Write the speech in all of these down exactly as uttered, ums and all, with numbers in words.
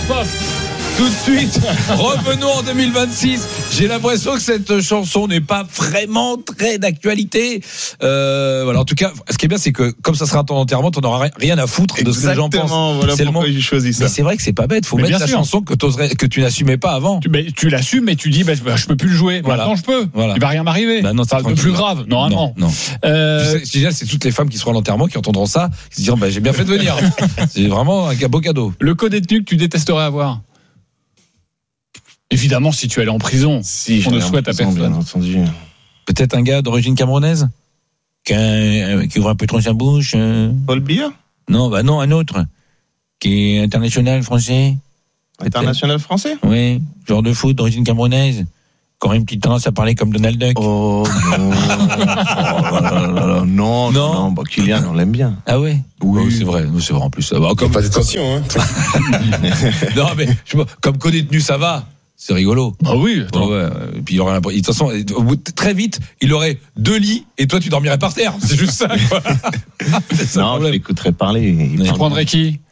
pop. Tout de suite, revenons en deux mille vingt-six. J'ai l'impression que cette chanson n'est pas vraiment très d'actualité. Euh, voilà, en tout cas, ce qui est bien, c'est que comme ça sera ton enterrement, t'en auras rien à foutre de ce que les gens pensent. Exactement, voilà c'est pourquoi le j'ai choisi ça. Mais c'est vrai que c'est pas bête. Faut mais mettre la sûr. chanson que, que tu n'assumais pas avant. Tu, mais, tu l'assumes, mais tu dis, bah, je peux plus le jouer. Voilà. Maintenant, je peux. Voilà. Il va rien m'arriver. Bah non, Enfin, de plus grave, normalement. Non. non. Euh, Tu sais, déjà, c'est toutes les femmes qui seront à l'enterrement qui entendront ça, qui se diront, bah, j'ai bien fait de venir. C'est vraiment un beau cadeau. le co-détenu que tu détesterais avoir. Évidemment, si tu allais en prison, Si, on ne j'ai souhaite à l'impression, personne. bien entendu. Peut-être un gars d'origine camerounaise qui, a- qui ouvre un peu trop sa bouche. euh. Paul Biya, Non, bah non, un autre qui est international français. international français. Oui, joueur de foot d'origine camerounaise. Qui aurait une petite tendance à parler comme Donald Duck. Oh non, oh, là, là, là, là, non, non, Non. non, bah, Kylian, on l'aime bien. Ah ouais. Oui. Oh, c'est vrai, nous, c'est vrai en plus. Ah bah, comme Pas d'attention, hein. non mais je sais pas, comme co-détenu ça va, c'est rigolo. Ah oui, attends. Ouais, ouais. Et puis il aurait l'impression- de toute façon, au bout de- très vite, il aurait deux lits et toi tu dormirais par terre. C'est juste ça. Quoi. C'est ça le Non, je problème. l'écouterai parler. Il Mais Tu parle prendrais qui?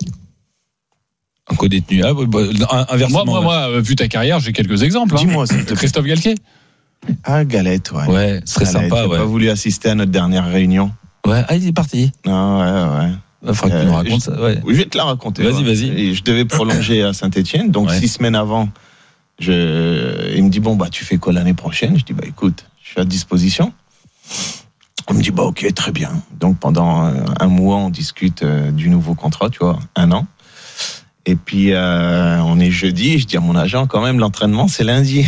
Un co-détenu. Ah, bah, bah, un- inversement. Moi, moi, moi, euh, vu ta carrière, j'ai quelques exemples. hein. Dis-moi, s'il te plaît. Christophe Galtier. Ah, Galette, ouais. Ouais, ce serait Galette, sympa. j'ai Ouais. pas voulu assister à notre dernière réunion. Ouais. Ah, il est parti. Non, ouais, ouais. Il faudra que tu nous Euh, racontes ça. Ouais. Oui, je vais te la raconter. Vas-y, ouais. vas-y. Et je devais prolonger à Saint-Etienne, donc Ouais. six semaines avant, je... il me dit, bon, bah, tu fais quoi l'année prochaine? Je dis, bah, écoute, je suis à disposition. On me dit, bah, ok, très bien. Donc, pendant euh, un mois, on discute euh, du nouveau contrat, tu vois, un an. Et puis, euh, on est jeudi, je dis à mon agent, quand même, l'entraînement, c'est lundi.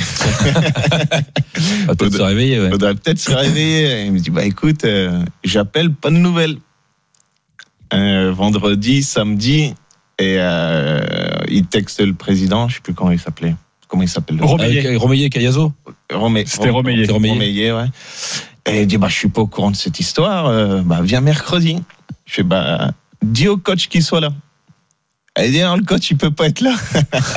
Ah, peut-être se réveiller. Ouais. Faudrait peut-être se réveiller. Il me dit, bah, écoute, euh, j'appelle, pas de nouvelles. Euh, vendredi, samedi, et euh, il texte le président, je sais plus comment il s'appelait. Comment il s'appelle le Romeillet. Avec Romeillet Cayazo. Romé- C'était Romeillet. Rom- Romeillet, ouais. Et il dit, bah, je suis pas au courant de cette histoire, euh, bah, viens mercredi. Je fais, bah, dis au coach qu'il soit là. Elle dit, non, le coach, il peut pas être là.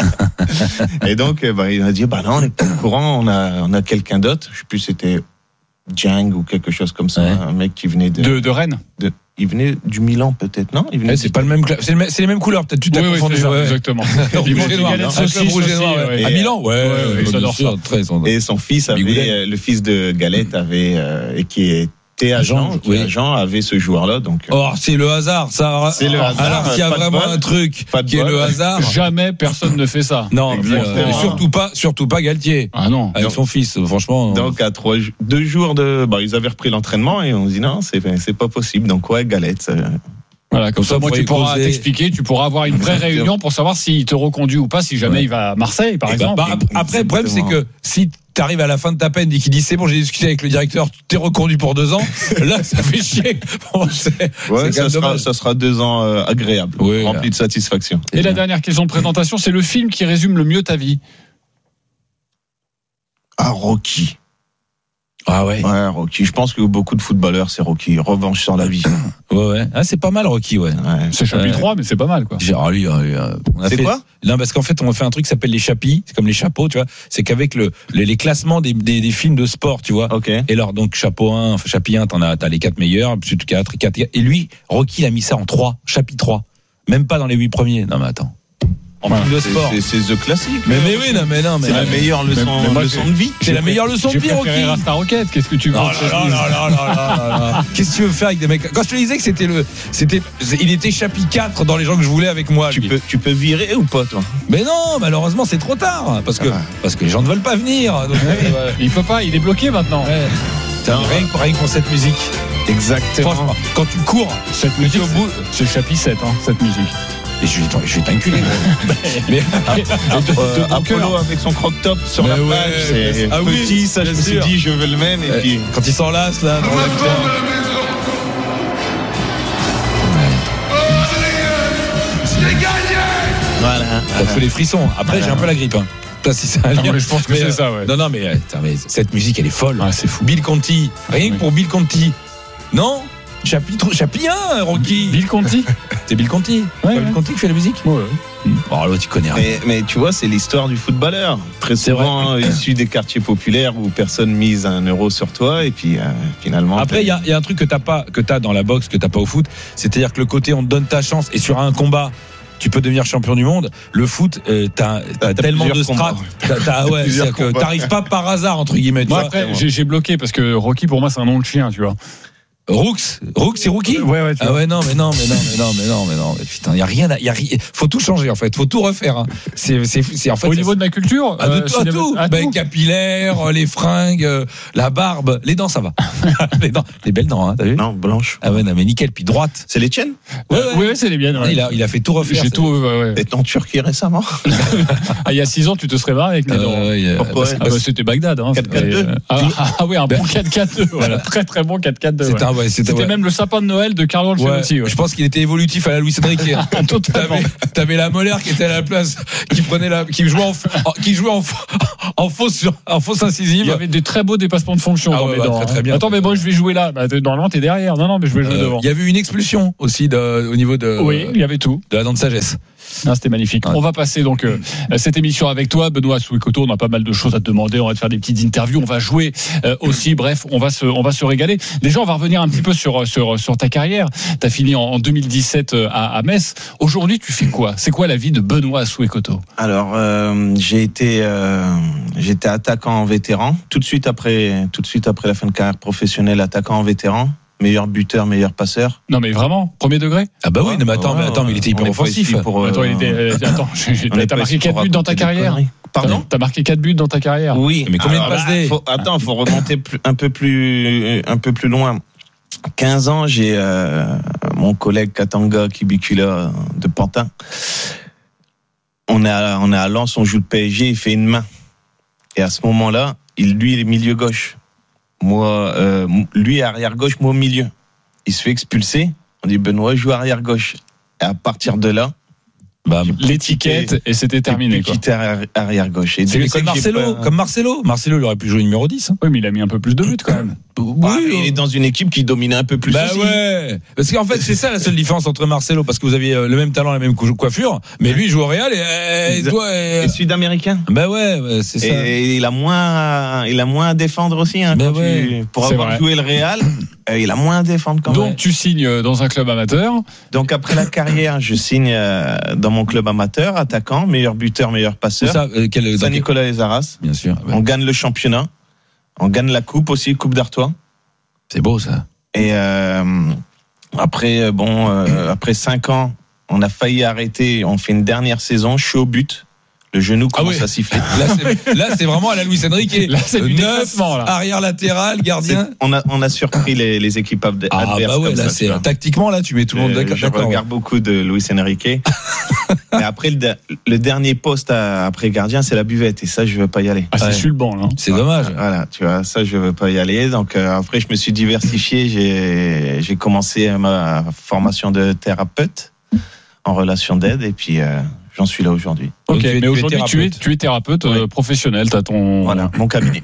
Et donc, euh, bah, il a dit, bah, non, on n'est pas au courant, on a, on a quelqu'un d'autre. Je sais plus, c'était Jang ou quelque chose comme ça, Ouais. un mec qui venait de, De, de Rennes. de- il venait du Milan, peut-être, non? Il venait Ouais, c'est pas le même. cla- C'est, le même- c'est les mêmes couleurs. Peut-être tu t'as Oui, oui, confondu. c'est ça, ouais. exactement. Rouge Ils mangent et des noir, galettes non saucisses Un club rouge et aussi, noir, ouais. ouais. À Milan, ouais, Ouais, ouais, bien j'adore sûr, ça. très, ils sont- Et son fils avait, Bigoudet. euh, le fils de Galette avait, euh, et qui était agent, Agent, qui oui. agent avait ce joueur-là, donc. euh, Oh, c'est le hasard, ça. C'est le hasard, Alors, s'il y a pas de vraiment bol. un truc Pas de qui est bol. le hasard. Jamais personne ne fait ça. Non, Exactement. euh, surtout pas, surtout pas Galtier. Ah non. Avec son fils, franchement. Donc à trois, jou- deux jours de, bah, ils avaient repris l'entraînement et on dit non, c'est, c'est pas possible. Donc ouais, Galette. euh, Voilà, comme ça, ça, moi, pour tu y pourras causer. t'expliquer, tu pourras avoir une vraie Exactement. réunion pour savoir s'il te reconduit ou pas, si jamais Ouais. il va à Marseille, par Bah, exemple. bah, ap- après, le problème, c'est que si tu arrives à la fin de ta peine et qu'il dit c'est bon, j'ai discuté avec le directeur, t'es reconduit pour deux ans, là, ça fait chier. Bon, c'est, ouais, c'est quand ça même sera, dommage. ça sera deux ans euh, agréables, Oui, remplis là. de satisfaction. Et la dernière question de présentation, c'est le film qui résume le mieux ta vie. Ah, Rocky. Ah ouais. Ouais, Rocky. Je pense que beaucoup de footballeurs, c'est Rocky. Revanche sur la vie. Ouais, ouais. Ah, c'est pas mal, Rocky, ouais. Ouais. C'est chapitre Ouais. trois, mais c'est pas mal, quoi. J'ai- ah, lui, euh, lui, euh, on a C'est fait- quoi? Non, parce qu'en fait, on a fait un truc qui s'appelle les chapis. C'est comme les chapeaux, tu vois. C'est qu'avec le, les, les classements des, des, des films de sport, tu vois. Ok. Et alors, donc, chapeau un, enfin, chapitre un, t'en as, t'as les quatre meilleurs, ensuite quatre, quatre. Et lui, Rocky, il a mis ça en trois, chapitre trois. Même pas dans les huit premiers. Non, mais attends. En film de C'est, sport. c'est, c'est The Classic. Mais, mais oui, non, mais non, mais. C'est la meilleure leçon, mais- mais moi, leçon j'ai- de vie. C'est la meilleure leçon de J'ai vie, Rocky. préféré Rasta Rocket, qu'est-ce que tu veux Oh là là là là là là là. Qu'est-ce que tu veux faire avec des mecs? Quand je te disais que c'était le, c'était, il était chapitre quatre dans les gens que je voulais avec moi. Tu lui. peux, tu peux virer ou pas, toi? Mais non, malheureusement, c'est trop tard. Parce que, Ah. parce que les gens ne veulent pas venir. Donc, euh, Il peut pas, il est bloqué maintenant. ouais. Putain, rien, que- rien que pour cette musique. Exactement. Franchement, quand tu cours, Cette tu musique, es au bout. c'est le chapitre sept, hein, cette musique. Et je vais, je vais t'inculer. Mais, Euh, Apollo avec son croc-top sur Mais la ouais, page, c'est ah oui, petit, ça je bien me suis sûr. dit je veux le même et euh, puis quand il s'enlace, là, dans l'acteur. voilà. Ça fait les frissons. Après, j'ai un peu la grippe. Hein. Toi, si ça a Non, lien. mais je pense que Mais, c'est euh, ça, ouais. Non, non, mais, attends, mais cette musique, elle est folle. Ah, c'est fou. Bill Conti. Rien que Oui. pour Bill Conti. Non? Chapitre, chapitre un, Rocky. Bill Conti. C'est Bill Conti. Ouais, C'est ouais. Bill Conti qui fait la musique? Ouais. Oh, l'autre, tu connais rien. Mais, mais tu vois, c'est l'histoire du footballeur. Très C'est souvent hein, issu des quartiers populaires où personne mise un euro sur toi et puis euh, finalement. Après, il y a, il y a un truc que t'as pas, que t'as dans la boxe, que t'as pas au foot. C'est-à-dire que le côté on te donne ta chance et sur un combat, tu peux devenir champion du monde. Le foot, euh, t'as, t'as, t'as tellement de strates. T'as, t'as, ouais, c'est que t'arrives pas par hasard, entre guillemets. Moi, après, j'ai, j'ai bloqué parce que Rocky, pour moi, c'est un nom de chien, tu vois. Rooks, Rooks, c'est Rookie. Ouais, ouais. Tu ah vois. ouais, non, mais non, mais non, mais non, mais non, mais non. Mais putain, y a rien, à, y a rien. Faut tout changer en fait. Faut tout refaire. Hein. C'est, c'est, c'est en fait. Au niveau de ma culture, ah, de euh, tout, à tout. à Ben, tout. capillaire, les fringues, la barbe, les dents, ça va. les dents, les belles dents, hein, t'as vu? Non, blanche. Ah ouais, non, mais nickel. Puis droite. C'est les tiennes? Ouais, ouais, ouais, ouais, c'est les miennes. Ouais. Il a, il a fait tout refaire. J'ai tout. Ouais, ouais. T'es en Turquie récemment? Ah, il y a six ans, tu te serais barré avec les dents. Euh, ouais, Pourquoi? parce, Ah bah, c'était Bagdad. Hein, quatre quatre deux. c'était, euh, ah, ah oui, un bon quatre quatre deux. Voilà, très très bon quatre quatre deux. c'était, Ouais. un, ouais, c'était, C'était ouais. même le sapin de Noël de Carlo Ancelotti. Ouais, Ouais. je pense qu'il était évolutif à la Luis Enrique. Totalement. T'avais, t'avais la molaire qui était à la place, qui prenait la, qui jouait en, qui jouait en, en fausse, en fausse incisive. Il y avait des très beaux dépassements de fonction Ah dans ouais, mes bah, dents. très, très hein. bien. Attends, mais moi je vais jouer là. Bah, normalement t'es derrière. Non, non, mais je vais jouer Euh, devant. Il y avait une expulsion aussi de, au niveau de, Oui, il y avait tout. de la dent de sagesse. Non, c'était magnifique. Ouais. On va passer donc euh, cette émission avec toi, Benoît Souekoto. On a pas mal de choses à te demander. On va te faire des petites interviews. On va jouer euh, aussi. Bref, on va se, on va se régaler. Déjà, on va revenir un petit peu sur sur sur ta carrière. T'as fini en, en deux mille dix-sept à, à Metz. Aujourd'hui, tu fais quoi? C'est quoi la vie de Benoît Souekoto? Alors, euh, j'ai été, euh, j'étais attaquant en vétéran. Tout de suite après, tout de suite après la fin de carrière professionnelle, attaquant en vétéran. Meilleur buteur, meilleur passeur. Non, mais vraiment, premier degré. Ah bah oui, Ouais, non, mais attends, ouais, mais attends, mais il était hyper on est pas offensif. ici pour, euh, Attends, il était, euh, attends, j'ai- j'ai- on est t'as pas marqué ici pour quatre buts dans ta raconter des carrière. conneries. Pardon? T'as marqué quatre buts dans ta carrière. Oui. Mais combien de Alors passes là, D? faut, Attends, faut remonter plus, un peu plus, un peu plus loin. quinze ans, j'ai euh, mon collègue Katanga Kibikula de Pantin. On est à, on est à Lens, on joue le P S G, il fait une main. Et à ce moment-là, il, lui, il est milieu gauche. Moi, euh, lui est arrière gauche, moi au milieu. Il se fait expulser. On dit Benoît joue arrière gauche. Et à partir de là, Bah, L'étiquette et c'était terminé. Quoi. Quitter arrière gauche. Et c'est dès comme que Marcelo, j'ai pas- comme Marcelo. Marcelo, il aurait pu jouer numéro dix. Hein. Oui, mais il a mis un peu plus de buts quand même. Ah, mais il est dans une équipe qui dominait un peu plus. Bah aussi. ouais. Parce qu'en fait, c'est ça la seule différence entre Marcelo, parce que vous aviez euh, le même talent, la même cou- coiffure, mais lui il joue au Real et, euh, et toi. euh, Et sud-américain. Bah ouais, ouais, c'est ça. Et il a moins, à- il a moins à défendre aussi. Hein, Mais quand ouais. tu- pour C'est avoir vrai. joué le Real, euh, il a moins à défendre quand Donc même. tu signes dans un club amateur. Donc après la carrière, je signe euh, dans mon club amateur, attaquant, meilleur buteur, meilleur C'est passeur. ça. euh, quel, dans quel- Saint-Nicolas les Arras. Bien sûr. Ouais. On gagne le championnat, on gagne la coupe aussi, Coupe d'Artois. C'est beau ça. Et euh, après, euh, bon, euh, après cinq ans, on a failli arrêter. On fait une dernière saison. Je suis au but. Le genou Ah commence oui. à siffler. Là, c'est, là, c'est vraiment à la Luis Enrique. Là, c'est du Neuf, déplacement, là. arrière latéral, gardien. C'est- On a, on a surpris les, les équipes ad- Ah adverses. bah ouais, comme là ça, c'est tu vois. tactiquement là, tu mets tout le monde Euh, d'accord. Je d'accord, regarde beaucoup de Luis Enrique. Et après, le, de- le dernier poste à- après gardien, c'est la buvette. Et ça, je veux pas y aller. Ah, c'est Ouais. sur le banc, là. hein. C'est dommage. Voilà, tu vois, ça, je veux pas y aller. Donc, euh, après, je me suis diversifié. J'ai, j'ai commencé ma formation de thérapeute en relation d'aide. Et puis, euh, j'en suis là aujourd'hui. Donc, Ok, tu es- tu mais es aujourd'hui tu es, thérapeute. tu es thérapeute euh, Ouais. professionnel. T'as ton. Voilà, mon cabinet.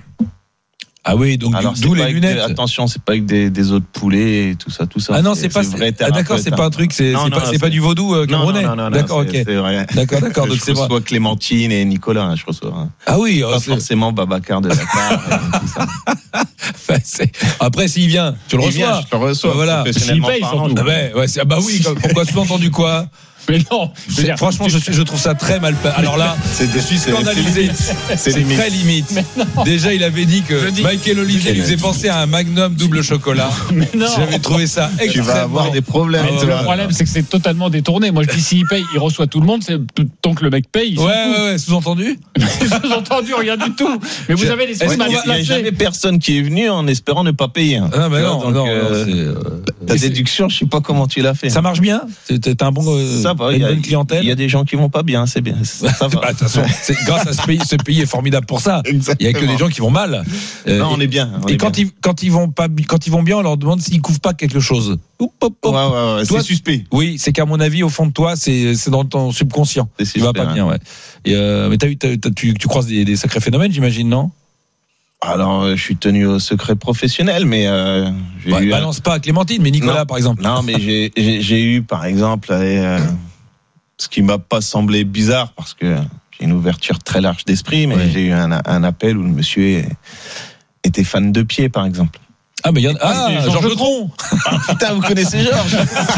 Ah oui, donc Alors, d'où c'est les pas avec lunettes. des- attention, c'est pas avec des, des os de poulet et tout ça, tout ça. Ah non, c'est pas. vrai Ah d'accord, c'est thérapeute, pas un hein. truc, c'est, Non, c'est non, pas, c'est c'est- pas du vaudou euh, Non, camerounais. non, non, non, D'accord, c'est, ok. c'est vrai. D'accord, d'accord. Donc Je c'est vrai. reçois Clémentine et Nicolas, hein, je reçois. hein. Ah oui. Pas euh, c'est- forcément Babacar de Dakar. et tout ça. enfin, c'est- Après, s'il vient, tu le Il reçois. vient, je le reçois. Bah, voilà. Professionnellement S'il paye, parlant, surtout. Ah ouais, ouais, c'est- ah bah oui. comme- Pourquoi sous-entendu quoi? Mais non. je veux C'est- dire, Franchement, je, suis, je trouve ça très mal. pa- Alors là, C'est je suis c'est- scandalisé. c'est C'est limite. très limite. Déjà, il avait dit que Je dis- Michael Olivier lui faisait penser à un Magnum double chocolat. Mais non. J'avais trouvé ça Tu extrêmement. vas avoir des problèmes. Mais Ah, tu le vois. problème, c'est que c'est totalement détourné. Moi, je dis s'il paye, il reçoit tout le monde. C'est tant que le mec paye. Il s'en Ouais, fout. ouais, ouais, sous-entendu. J'ai entendu rien du tout. Mais vous Je- avez les Est-ce esprits qu'on mal Il n'y a, il y a placés. jamais personne qui est venu en espérant ne pas payer. hein. Ah, bah Tu non, vois, donc, non, euh, non, c'est, euh, Ta et c'est- déduction, je sais pas comment tu l'as fait. Ça marche bien. C'est- T'as un bon, euh, Ça va, t'as il y une a- bonne clientèle. Il y a des gens qui vont pas bien, c'est bien. Ça va. Bah, de toute façon, c'est- grâce à ce pays, ce pays est formidable pour ça. Il y a que des gens qui vont mal. Euh, Non, on et est bien. on et est quand bien. ils, quand ils vont pas, bi- quand ils vont bien, on leur demande s'ils couvrent pas quelque chose. Oup, hop, hop. Ouais, ouais, ouais, Toi- c'est suspect. Oui, c'est qu'à mon avis, au fond de toi, c'est, c'est dans ton subconscient. C'est Tu vas suspect, pas hein. bien, ouais. Et euh, mais t'as eu, t'as- t'as- tu, tu croises des, des sacrés phénomènes, j'imagine, non? Alors, euh, je suis tenu au secret professionnel, mais euh, j'ai Bah, eu. un- balance pas Clémentine, mais Nicolas, Non. par exemple. Non, mais j'ai, j'ai, j'ai eu, par exemple, euh, ce qui m'a pas semblé bizarre parce que j'ai une ouverture très large d'esprit, mais Ouais. j'ai eu un, un appel où le monsieur est- était fan de pied, par exemple. Ah, mais il y en a. Ah, Ah, Georges Letron. Ah, putain, vous connaissez Georges.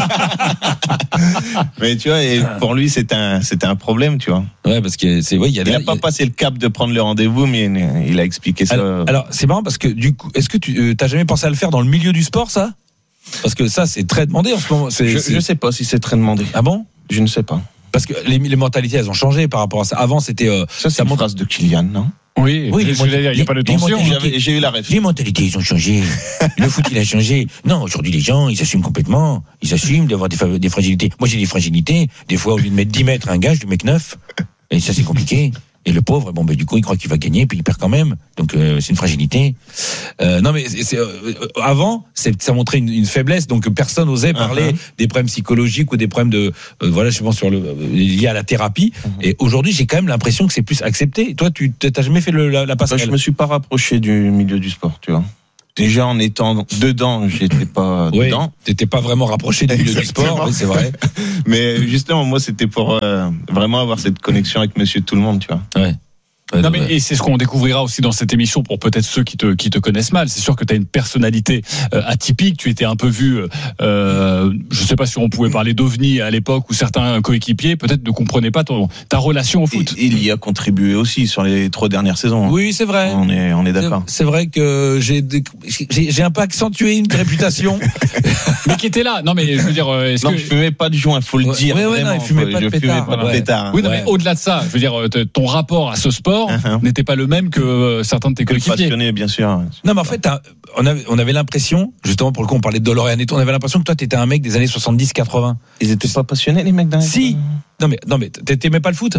Mais tu vois, et pour lui, c'était un, c'était un problème, tu vois. Ouais, parce que c'est, ouais, il y a. Il n'a pas passé le cap de prendre le rendez-vous, mais il a expliqué ça. Alors, alors, c'est marrant parce que du coup, est-ce que tu, euh, t'as jamais pensé à le faire dans le milieu du sport, ça? Parce que ça, c'est très demandé en ce moment. C'est, je, c'est... je sais pas si c'est très demandé. Ah bon? Je ne sais pas. Parce que les, les mentalités, elles ont changé par rapport à ça. Avant, c'était. Euh, ça, c'est une montre... phrase de Kylian, non? Oui, oui, je veux dire, il n'y a pas de tension. J'avais, j'ai eu la ref. Les mentalités, ils ont changé. Le foot, il a changé. Non, aujourd'hui, les gens, ils s'assument complètement. Ils assument d'avoir des, fa- des fragilités. Moi, j'ai des fragilités. Des fois, au lieu de mettre dix mètres à un gars, je lui mets que neuf. Et ça, c'est compliqué. Et le pauvre, bon, ben, du coup, il croit qu'il va gagner, puis il perd quand même. Donc, euh, c'est une fragilité. Euh, non, mais c'est, c'est, euh, avant, c'est, ça montrait une, une faiblesse, donc personne n'osait parler uh-huh. des problèmes psychologiques ou des problèmes de, euh, voilà, je pense sur le euh, liés à la thérapie. Uh-huh. Et aujourd'hui, j'ai quand même l'impression que c'est plus accepté. Toi, tu t'as jamais fait le, la, la passerelle? Bah, je me suis pas rapproché du milieu du sport, tu vois. Déjà en étant dedans, j'étais pas oui, dedans. T'étais pas vraiment rapproché du milieu du sport, oui, c'est vrai. Mais justement, moi, c'était pour euh, vraiment avoir cette connexion avec Monsieur Tout le Monde, tu vois. Ouais. Ouais, non, mais, et c'est ce qu'on découvrira aussi dans cette émission pour peut-être ceux qui te, qui te connaissent mal. C'est sûr que tu as une personnalité euh, atypique. Tu étais un peu vu, euh, je sais pas si on pouvait parler d'ovni à l'époque où certains coéquipiers peut-être ne comprenaient pas ton, ta relation au foot. Et, il y a contribué aussi sur les trois dernières saisons. Oui, c'est vrai. On est, on est d'accord. C'est, c'est vrai que j'ai, j'ai, j'ai un peu accentué une réputation. Mais qui était là. Non, mais je veux dire, est-ce non, que. je fumais pas de joint, faut le ouais, dire. Ouais, ouais, non, il fumait pas de pétard. Pas de pétard. Oui, non, ouais. mais au-delà de ça, je veux dire, ton rapport à ce sport Uh-huh. n'était pas le même que certains de tes coéquipiers. Passionné, bien sûr. Non, mais en fait, on avait, on avait l'impression, justement pour le coup, on parlait de Doloréan et tout, on avait l'impression que toi, t'étais un mec des années soixante-dix quatre-vingts. Ils étaient pas passionnés, les mecs d'un. Si. Non, mais, non, mais t'aimais pas le foot?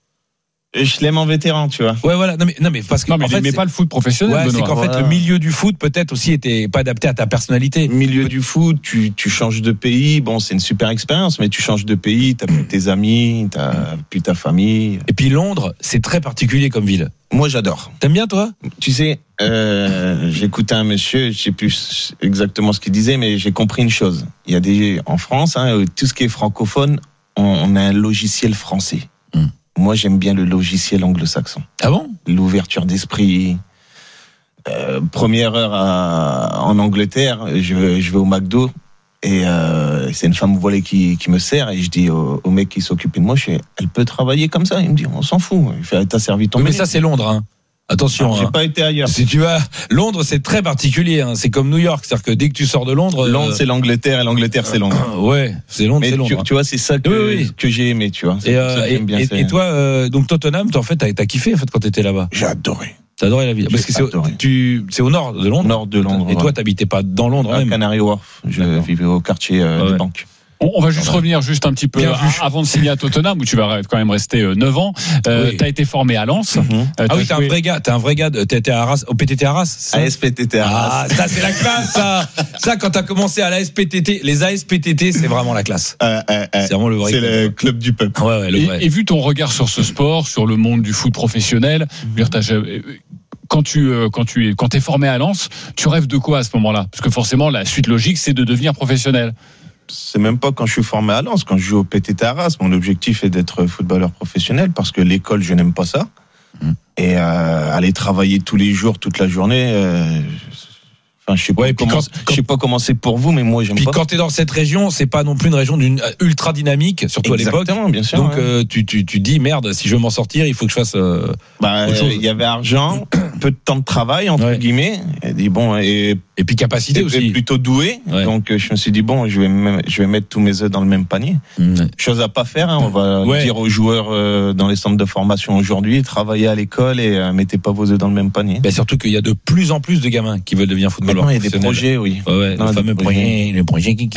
Je l'aime en vétéran, tu vois. Ouais, voilà. Non, mais, non, mais parce que. Non, mais en il fait, n'aimait pas le foot professionnel. Ouais, Benoît. c'est qu'en voilà. fait, le milieu du foot, peut-être aussi, était pas adapté à ta personnalité. Milieu du foot, tu, tu changes de pays. Bon, c'est une super expérience, mais tu changes de pays, t'as plus tes amis, t'as plus ta famille. Et puis Londres, c'est très particulier comme ville. Moi, j'adore. T'aimes bien, toi? Tu sais, euh, j'écoutais un monsieur, je sais plus exactement ce qu'il disait, mais j'ai compris une chose. Il y a des, en France, hein, tout ce qui est francophone, on, on a un logiciel français. Hum. Moi, j'aime bien le logiciel anglo-saxon. Ah bon? L'ouverture d'esprit. Euh, première heure à, en Angleterre, je vais, je vais au McDo et euh, c'est une femme voilée qui, qui me sert et je dis au, au mec qui s'occupe de moi, je fais, elle peut travailler comme ça? Il me dit, on s'en fout. Il fait, t'as servi ton. Oui, mais ça, c'est Londres, hein. Attention. Alors, j'ai hein. pas été ailleurs. Si tu vas, Londres, c'est très particulier. Hein. C'est comme New York, c'est-à-dire que dès que tu sors de Londres, Londres, euh... c'est l'Angleterre et l'Angleterre, c'est Londres. Euh, ouais, c'est Londres, mais c'est Londres. Tu, tu vois, c'est ça que, oui, oui. que j'ai aimé, tu vois. C'est et, euh, ça et, bien, et, c'est... et toi, euh, donc Tottenham, en fait, t'as, t'as kiffé en fait quand t'étais là-bas. J'ai adoré. T'as adoré la ville. Parce que c'est, tu, c'est au nord de Londres. Nord de Londres. Et toi, t'habitais pas dans Londres à même. Canary Wharf. Je D'accord. vivais au quartier euh, ouais. des banques. On, on va juste ouais. revenir juste un petit peu à, avant de signer à Tottenham où tu vas quand même rester neuf ans. Euh, oui. T'as été formé à Lens. Mm-hmm. Euh, ah oui, t'es joué... un vrai gars. T'es un vrai gars. T'étais à Arras, au P T T Arras. A S P T T Arras. Ah, ça c'est la classe. Ça, ça quand t'as commencé à l'A S P T T, les A S P T T, c'est vraiment la classe. Euh, euh, euh, c'est vraiment le vrai. C'est club. le club du peuple. Ouais, ouais, le vrai. Et, et vu ton regard sur ce sport, sur le monde du foot professionnel, mm-hmm. t'as jamais... Quand tu quand tu quand t'es formé à Lens, tu rêves de quoi à ce moment-là? Parce que forcément, la suite logique, c'est de devenir professionnel. C'est même pas quand je suis formé à Lens, quand je joue au P T T Arras, mon objectif est d'être footballeur professionnel parce que l'école, je n'aime pas ça. Mmh. Et euh, aller travailler tous les jours, toute la journée. Euh, Enfin, je sais pas, ouais, comment, quand, je sais pas comment c'est pour vous, mais moi j'aime puis pas. Puis quand t'es dans cette région, c'est pas non plus une région d'une ultra dynamique, surtout Exactement, à l'époque. Bien sûr. Donc ouais. euh, tu tu tu dis merde, si je veux m'en sortir, il faut que je fasse. Euh, bah, il euh, y avait argent, peu de temps de travail entre ouais. guillemets. Et dit bon et et puis capacité aussi. Plutôt doué. Ouais. Donc je me suis dit bon, je vais me, je vais mettre tous mes œufs dans le même panier. Mmh. Chose à pas faire. Hein, on va ouais. dire aux joueurs euh, dans les centres de formation aujourd'hui, travaillez à l'école et euh, mettez pas vos œufs dans le même panier. Bah, surtout qu'il y a de plus en plus de gamins qui veulent devenir footballeurs. Maintenant, il y a des projets. Oui. Ouais, ouais, non, le fameux projet, le projet qui.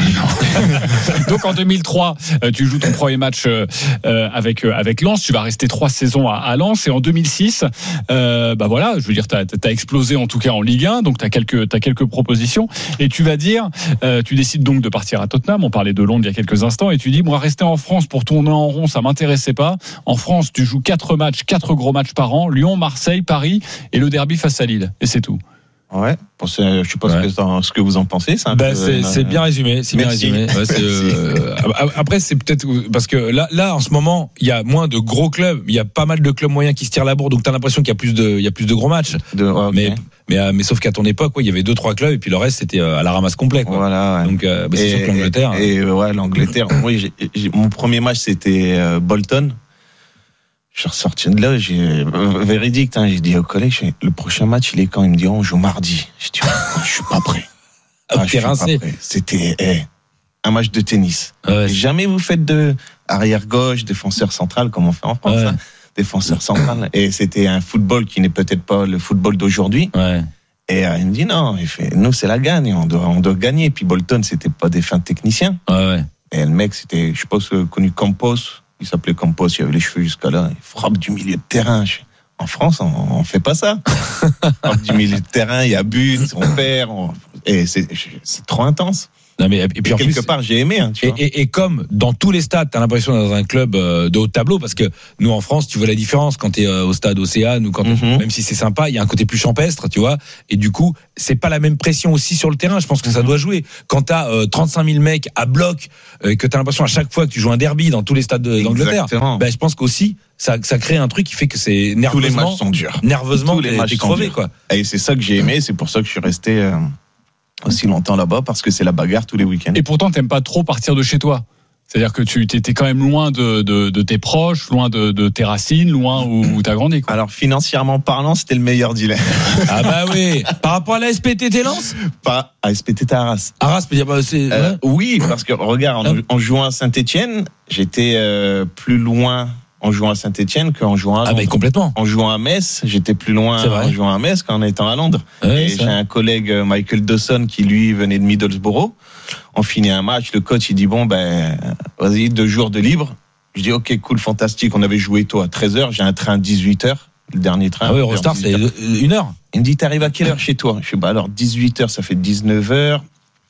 Donc en deux mille trois, tu joues ton premier match euh, avec avec Lens. Tu vas rester trois saisons à, à Lens et en deux mille six, euh, bah voilà, je veux dire, t'as t'as explosé en tout cas en Ligue un, donc t'as quelques t'as quelques propositions et tu vas dire, euh, tu décides donc de partir à Tottenham. On parlait de Londres il y a quelques instants et tu dis, moi rester en France pour tourner en rond, ça m'intéressait pas. En France, tu joues quatre matchs, quatre gros matchs par an, Lyon, Marseille, Paris et le derby face à Lille et c'est tout. Ouais, je sais pas ouais. ce, que, ce que vous en pensez. C'est, un bah, peu, c'est, euh, c'est bien résumé. C'est merci. bien résumé. Ouais, c'est, euh, après, c'est peut-être parce que là, là, en ce moment, il y a moins de gros clubs. Il y a pas mal de clubs moyens qui se tirent la bourre. Donc, t'as l'impression qu'il y a plus de, il y a plus de gros matchs. De, okay. Mais, Mais, euh, mais sauf qu'à ton époque, ouais, il y avait deux, trois clubs et puis le reste c'était euh, à la ramasse complet, quoi. Voilà. Ouais. Donc, euh, bah, c'est et, sûr que l'Angleterre. Et, et ouais, l'Angleterre. oui, j'ai, j'ai, mon premier match c'était euh, Bolton. Je suis ressorti de là, j'ai véridique, hein, j'ai dit au collège, le prochain match il est quand? Il me dit on joue mardi. Je dis oh, je suis pas prêt. Ah, je suis pas prêt. C'était eh, un match de tennis. Ouais, jamais vous faites de arrière gauche, défenseur central comme on fait en France, ouais. hein, défenseur central. Et c'était un football qui n'est peut-être pas le football d'aujourd'hui. Ouais. Et euh, il me dit non, il fait nous c'est la gagne, on doit on doit gagner. Et puis Bolton c'était pas des fins techniciens. Ouais, ouais. Et le mec c'était, je pense connu Campos. Il s'appelait Campos, il avait les cheveux jusqu'à là. Il frappe du milieu de terrain. En France, on, on fait pas ça. Frappe du milieu de terrain, il y a but, on perd. On... Et c'est, c'est trop intense. Non mais et puis et en quelque plus, part j'ai aimé. Hein, tu et, vois. et, et comme dans tous les stades, t'as l'impression d'être dans un club de haut de tableau parce que nous en France, tu vois la différence quand t'es au stade Océane ou quand mm-hmm. même si c'est sympa, il y a un côté plus champestre, tu vois. Et du coup, c'est pas la même pression aussi sur le terrain. Je pense que ça doit jouer. Quand t'as euh, trente-cinq mille mecs à bloc, euh, que t'as l'impression à chaque fois que tu joues un derby dans tous les stades de, d'Angleterre, ben je pense qu'aussi ça, ça crée un truc qui fait que c'est nerveusement. Tous les matchs sont durs. Nerveusement, tous les t'es, matchs t'es sont crevé, durs. quoi. Et c'est ça que j'ai aimé. C'est pour ça que je suis resté euh, aussi longtemps là-bas parce que c'est la bagarre tous les week-ends. Et pourtant, t'aimes pas trop partir de chez toi. C'est-à-dire que tu étais quand même loin de, de, de tes proches, loin de, de tes racines, loin où, où t'as grandi, quoi. Alors financièrement parlant, c'était le meilleur dilemme. Ah bah oui. Par rapport à la S P T T Lens, pas à S P T T Arras. Arras, peut dire bah c'est. Euh, ouais. Oui, parce que regarde, en, en jouant à Saint-Étienne, j'étais euh, plus loin en jouant à Saint-Étienne qu'en jouant à Londres. Ah mais complètement. En jouant à Metz, j'étais plus loin en jouant à Metz qu'en étant à Londres. Ouais, et j'ai un collègue, Michael Dawson, qui lui venait de Middlesbrough. On finit un match, le coach il dit bon ben vas-y, deux jours de libre. Je dis ok, cool, fantastique. On avait joué tôt à treize heures, j'ai un train à dix-huit heures, le dernier train. Ah oui, Eurostar c'est une heure. Il me dit t'arrives à quelle heure chez toi? Je dis bah alors dix-huit heures, ça fait dix-neuf heures.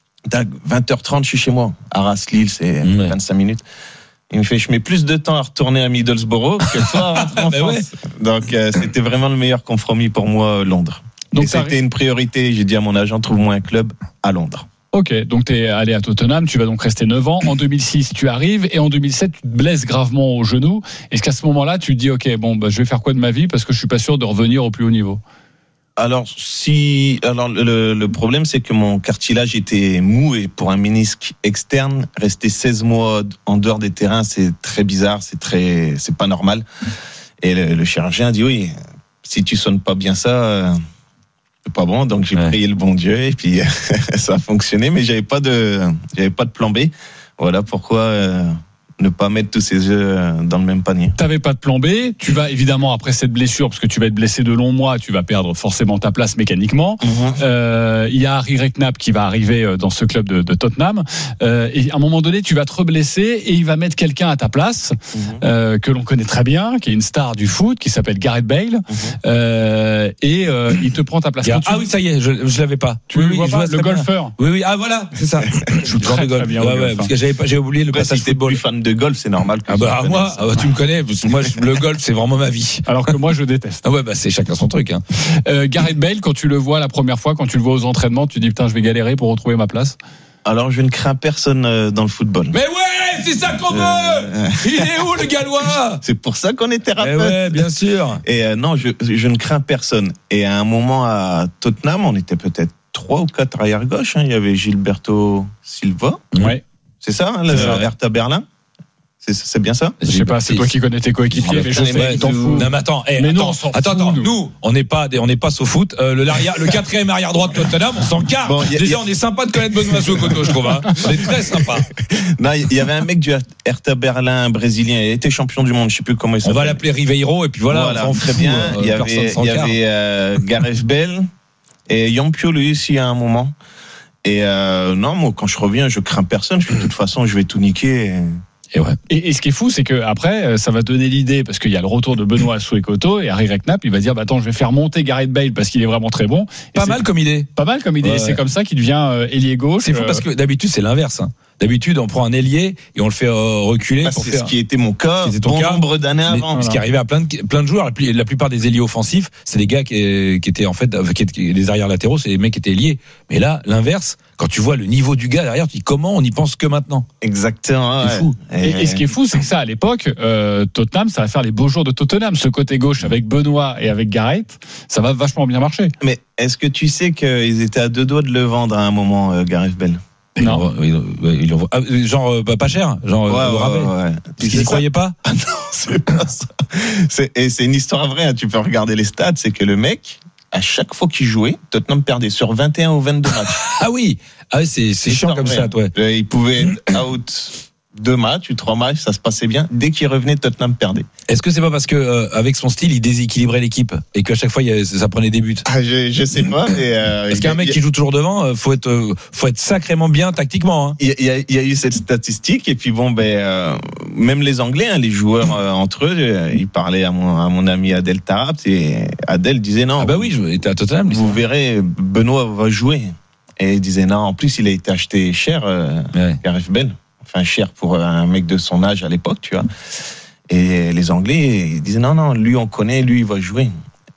vingt heures trente, je suis chez moi. Arras-Lille, c'est ouais. vingt-cinq minutes. Il me fait, je mets plus de temps à retourner à Middlesbrough que toi à rentrer en France. Ouais. Donc, euh, c'était vraiment le meilleur compromis pour moi, Londres. Donc, et c'était arri- une priorité. J'ai dit à mon agent, trouve-moi un club à Londres. Ok, donc tu es allé à Tottenham, tu vas donc rester neuf ans. En deux mille six, tu arrives et en deux mille sept, tu te blesses gravement au genou. Est-ce qu'à ce moment-là, tu te dis, ok, bon, bah, je vais faire quoi de ma vie parce que je suis pas sûr de revenir au plus haut niveau? Alors, si, alors le, le problème, c'est que mon cartilage était mou et pour un ménisque externe, rester seize mois en dehors des terrains, c'est très bizarre, c'est très, c'est pas normal. Et le, le chirurgien dit oui, si tu sonnes pas bien ça, euh, c'est pas bon. Donc j'ai ouais. prié le bon Dieu et puis ça a fonctionné, mais j'avais pas de, j'avais pas de plan B. Voilà pourquoi. Euh, ne pas mettre tous ses œufs dans le même panier. T'avais pas de plan B, tu vas évidemment après cette blessure, parce que tu vas être blessé de longs mois, tu vas perdre forcément ta place mécaniquement. Mm-hmm. Euh, il y a Harry Redknapp qui va arriver dans ce club de, de Tottenham, euh, et à un moment donné tu vas te reblesser et il va mettre quelqu'un à ta place, mm-hmm. euh, que l'on connaît très bien, qui est une star du foot, qui s'appelle Gareth Bale, mm-hmm. euh, et euh, il te prend ta place. Ah oui, ça y est, je, je l'avais pas. Tu oui, le vois pas, le golfeur. Oui, oui, ah voilà, c'est ça. Je joue très, de golf. Très bien, ouais, ouais, parce que j'avais pas, j'ai oublié le bah, passage si football. Fan de golf, c'est normal. Que ah bah moi, ah bah, tu me connais, parce que moi le golf c'est vraiment ma vie. Alors que moi je déteste. Ah ouais bah c'est chacun son truc. Hein. Euh, Gareth Bale, quand tu le vois la première fois, quand tu le vois aux entraînements, tu dis putain je vais galérer pour retrouver ma place. Alors je ne crains personne dans le football. Mais ouais, c'est ça qu'on veut. Euh... Il est où le Gallois? C'est pour ça qu'on est thérapeute. Eh ouais, bien sûr. Et euh, non, je, je ne crains personne. Et à un moment à Tottenham, on était peut-être trois ou quatre arrière gauche. Hein. Il y avait Gilberto Silva. Ouais. C'est ça, hein, le Hertha Berlin. C'est, c'est bien ça? Je sais pas, c'est toi qui connais tes coéquipiers, mais je sais que t'en fous. Non, mais attends, hey, mais attends, non, attends, attends, nous, nous on n'est pas, on n'est pas au foot. Euh, le, le quatrième arrière droit de Tottenham, on s'en carre. Bon, Déjà, a, on est sympa de connaître Benoît Soukoto, je trouve. Hein. On est très sympa. Non, il y avait un mec du Hertha Berlin brésilien, il était champion du monde, je sais plus comment il s'appelle. On va l'appeler Ribeiro, et puis voilà. Voilà, on très bien. Euh, il y avait, il y avait euh, Gareth Bale et Yampio, lui aussi, à un moment. Et euh, non, moi, quand je reviens, je crains personne. Je fais, de toute façon, je vais tout niquer. Et... Et, ouais. et, et ce qui est fou, c'est que après, ça va donner l'idée, parce qu'il y a le retour de Benoît Soukoto et Harry Redknapp, il va dire bah attends, je vais faire monter Gareth Bale parce qu'il est vraiment très bon. Et pas mal comme idée. Pas mal comme idée. Ouais. Et c'est comme ça qu'il devient euh, ailier gauche. C'est fou euh... parce que d'habitude c'est l'inverse. Hein. D'habitude, on prend un ailier et on le fait euh, reculer. Ah, pour c'est faire... ce qui était mon cas, c'était ton bon cas, nombre d'années avant. Voilà. Ce qui arrivait à plein de, plein de joueurs. La plupart des ailiers offensifs, c'est des gars qui, qui étaient en fait, qui étaient, les arrières latéraux, c'est des mecs qui étaient liés. Mais là, l'inverse, quand tu vois le niveau du gars derrière, tu dis comment on y pense que maintenant? Exactement. C'est ouais. fou. Et, Et, et ce qui est fou, c'est que ça, à l'époque, euh, Tottenham, ça va faire les beaux jours de Tottenham. Ce côté gauche avec Benoît et avec Gareth, ça va vachement bien marcher. Mais est-ce que tu sais qu'ils étaient à deux doigts de le vendre à un moment, euh, Gareth Bale? Non. Il, il, il, ah, genre euh, pas cher, genre Ouais, euh, ouais, rabais. ouais, ouais. Parce qu'ils n'y croyaient pas. Ah non, c'est pas ça. C'est, et c'est une histoire vraie, hein. Tu peux regarder les stats, c'est que le mec, à chaque fois qu'il jouait, Tottenham perdait sur vingt et un ou vingt-deux matchs. Ah oui, ah, c'est, c'est chiant comme ça, toi. Ouais. Il pouvait être out deux matchs ou trois matchs, ça se passait bien. Dès qu'il revenait, Tottenham perdait. Est-ce que c'est pas parce que euh, avec son style, il déséquilibrait l'équipe et qu'à chaque fois, il y a, ça prenait des buts? Ah, je, je sais pas. Mais euh, Parce qu'un mec il, qui joue toujours devant, euh, faut être, euh, faut être sacrément bien tactiquement. Hein. Il, y a, il y a eu cette statistique et puis bon, ben euh, même les Anglais, hein, les joueurs euh, entre eux, euh, ils parlaient à mon, à mon ami Adel Tarabt et Adel disait non. Ah bah oui, je étais à Tottenham. Vous verrez, Benoît va jouer. Et il disait non. En plus, il a été acheté cher, euh, Ouais. Gareth Bale. Enfin, cher pour un mec de son âge à l'époque, tu vois. Et les Anglais, ils disaient non, non, lui, on connaît, lui, il va jouer.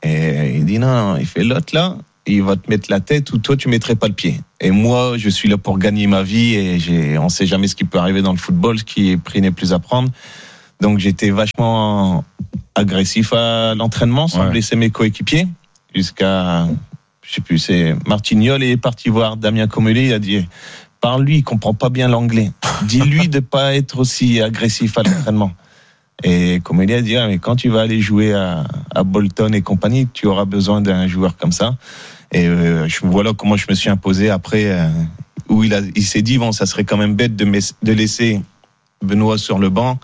Et il dit non, non, il fait l'autre là, il va te mettre la tête ou toi, tu mettrais pas le pied. Et moi, je suis là pour gagner ma vie et j'ai, on sait jamais ce qui peut arriver dans le football, ce qui est pris n'est plus à prendre. Donc, j'étais vachement agressif à l'entraînement sans Ouais. blesser mes coéquipiers jusqu'à, je sais plus, c'est Martignol est parti voir Damien Comolli, il a dit parle-lui, il comprend pas bien l'anglais. Dis-lui de pas être aussi agressif à l'entraînement. Et Comolli a dit, ah, mais quand tu vas aller jouer à, à Bolton et compagnie, tu auras besoin d'un joueur comme ça. Et euh, je, voilà comment je me suis imposé après, euh, où il, a, il s'est dit, bon, ça serait quand même bête de, mes, de laisser Benoît sur le banc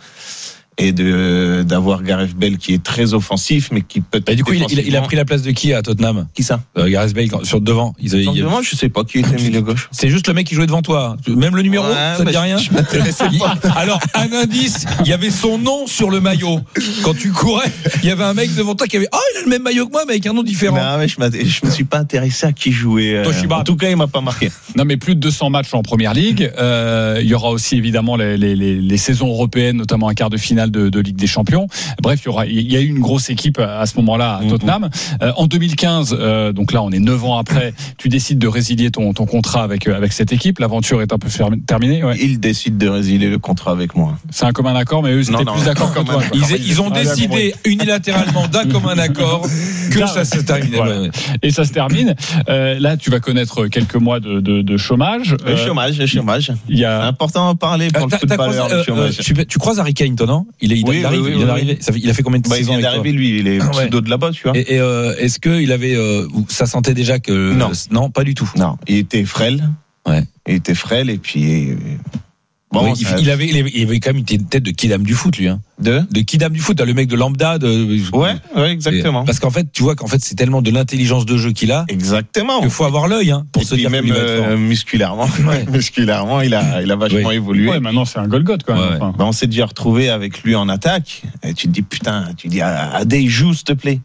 et de, d'avoir Gareth Bale qui est très offensif, mais qui peut-être. Et du coup, il, il, il a pris la place de qui à Tottenham? Qui ça? euh, Gareth Bale quand- sur devant. Ils avaient- Donc, il y avait- devant, je sais pas qui était milieu gauche. C'est juste le mec qui jouait devant toi. Même le numéro, Ouais, ça te bah, dit rien? je m'intéressais Il- pas. Alors, un indice, il y avait son nom sur le maillot. Quand tu courais, il y avait un mec devant toi qui avait, oh, il a le même maillot que moi, mais avec un nom différent. Non, mais je, m'att- je me suis pas intéressé à qui jouait. euh, Toshiba. En tout cas, il m'a pas marqué. Non, mais plus de deux cents matchs en première ligue. Euh, il y aura aussi évidemment les, les, les, les saisons européennes, notamment un quart de finale de, de Ligue des Champions. Bref, il y aura, il y a eu une grosse équipe à ce moment-là à Tottenham. Euh, en deux mille quinze, euh, donc là, on est neuf ans après, tu décides de résilier ton, ton contrat avec avec cette équipe. L'aventure est un peu fermée- terminée. Ouais. Il décide de résilier le contrat avec moi. C'est un commun accord, mais eux, ils Non, étaient non, plus d'accord que comme toi. un- quoi. Ils, ils ont Ah, décidé unilatéralement d'un commun accord que ça se terminait. Voilà. Ouais, ouais. Et ça se termine. Euh, là, tu vas connaître quelques mois de, de, de chômage. Le Euh, chômage, le chômage. Il y C'est a important d'en parler pour Euh, le t'as- t'as footballeur, croisé, le euh, chômage. euh, tu, tu croises Harry Kane, toi, non? Il, est, il, Oui, il arrive, oui, oui, il est oui, arrivé. Ça fait- il a fait combien de Bah, il saisons vient avec toi? d'arriver, lui, il est Ouais. pseudo de là-bas, tu vois. Et, et euh, est-ce que il avait, euh, ça sentait déjà que Non. non, pas du tout. Non, il était frêle. Ouais. Il était frêle et puis. Bon, Ouais, il, ça- il avait, il avait, il avait quand même une tête de kidam du foot, lui. Hein. de. De kidam du foot, t'as le mec de lambda. De, Ouais, ouais, exactement. Parce qu'en fait, tu vois qu'en fait, c'est tellement de l'intelligence de jeu qu'il a Exactement. qu'il faut avoir l'œil hein, pour Et se puis dire même qu'il va être euh, fort. musculairement, Ouais. musculairement, il a, il a vachement Oui. évolué. ouais, maintenant c'est un Golgoth quand même. Ouais, ouais. Enfin. Ben, on s'est déjà retrouvé avec lui en attaque. Et tu te dis, putain, tu dis, Adé, joue, s'il te plaît.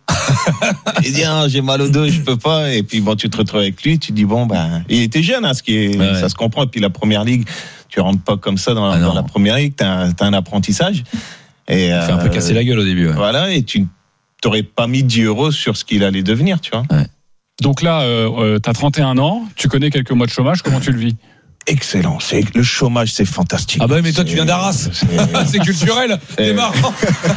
Il dit, ah, j'ai mal au dos, je peux pas. Et puis, bon, tu te retrouves avec lui, tu dis, bon, ben, il était jeune, hein, ce qui est, Ouais. ça se comprend. Et puis, la première ligue, tu rentres pas comme ça dans, Ah, dans non. la première ligue, t'as, t'as un apprentissage. Et, Il fait un peu euh, casser la gueule au début. Ouais. Voilà, et tu t'aurais pas mis dix euros sur ce qu'il allait devenir, tu vois. Donc là, euh, euh, t'as trente et un ans, tu connais quelques mois de chômage, comment tu le vis? Excellent. C'est, le chômage, c'est fantastique. Ah bah mais toi tu C'est- viens d'Arras. c'est- C'est culturel. C'est Euh, marrant.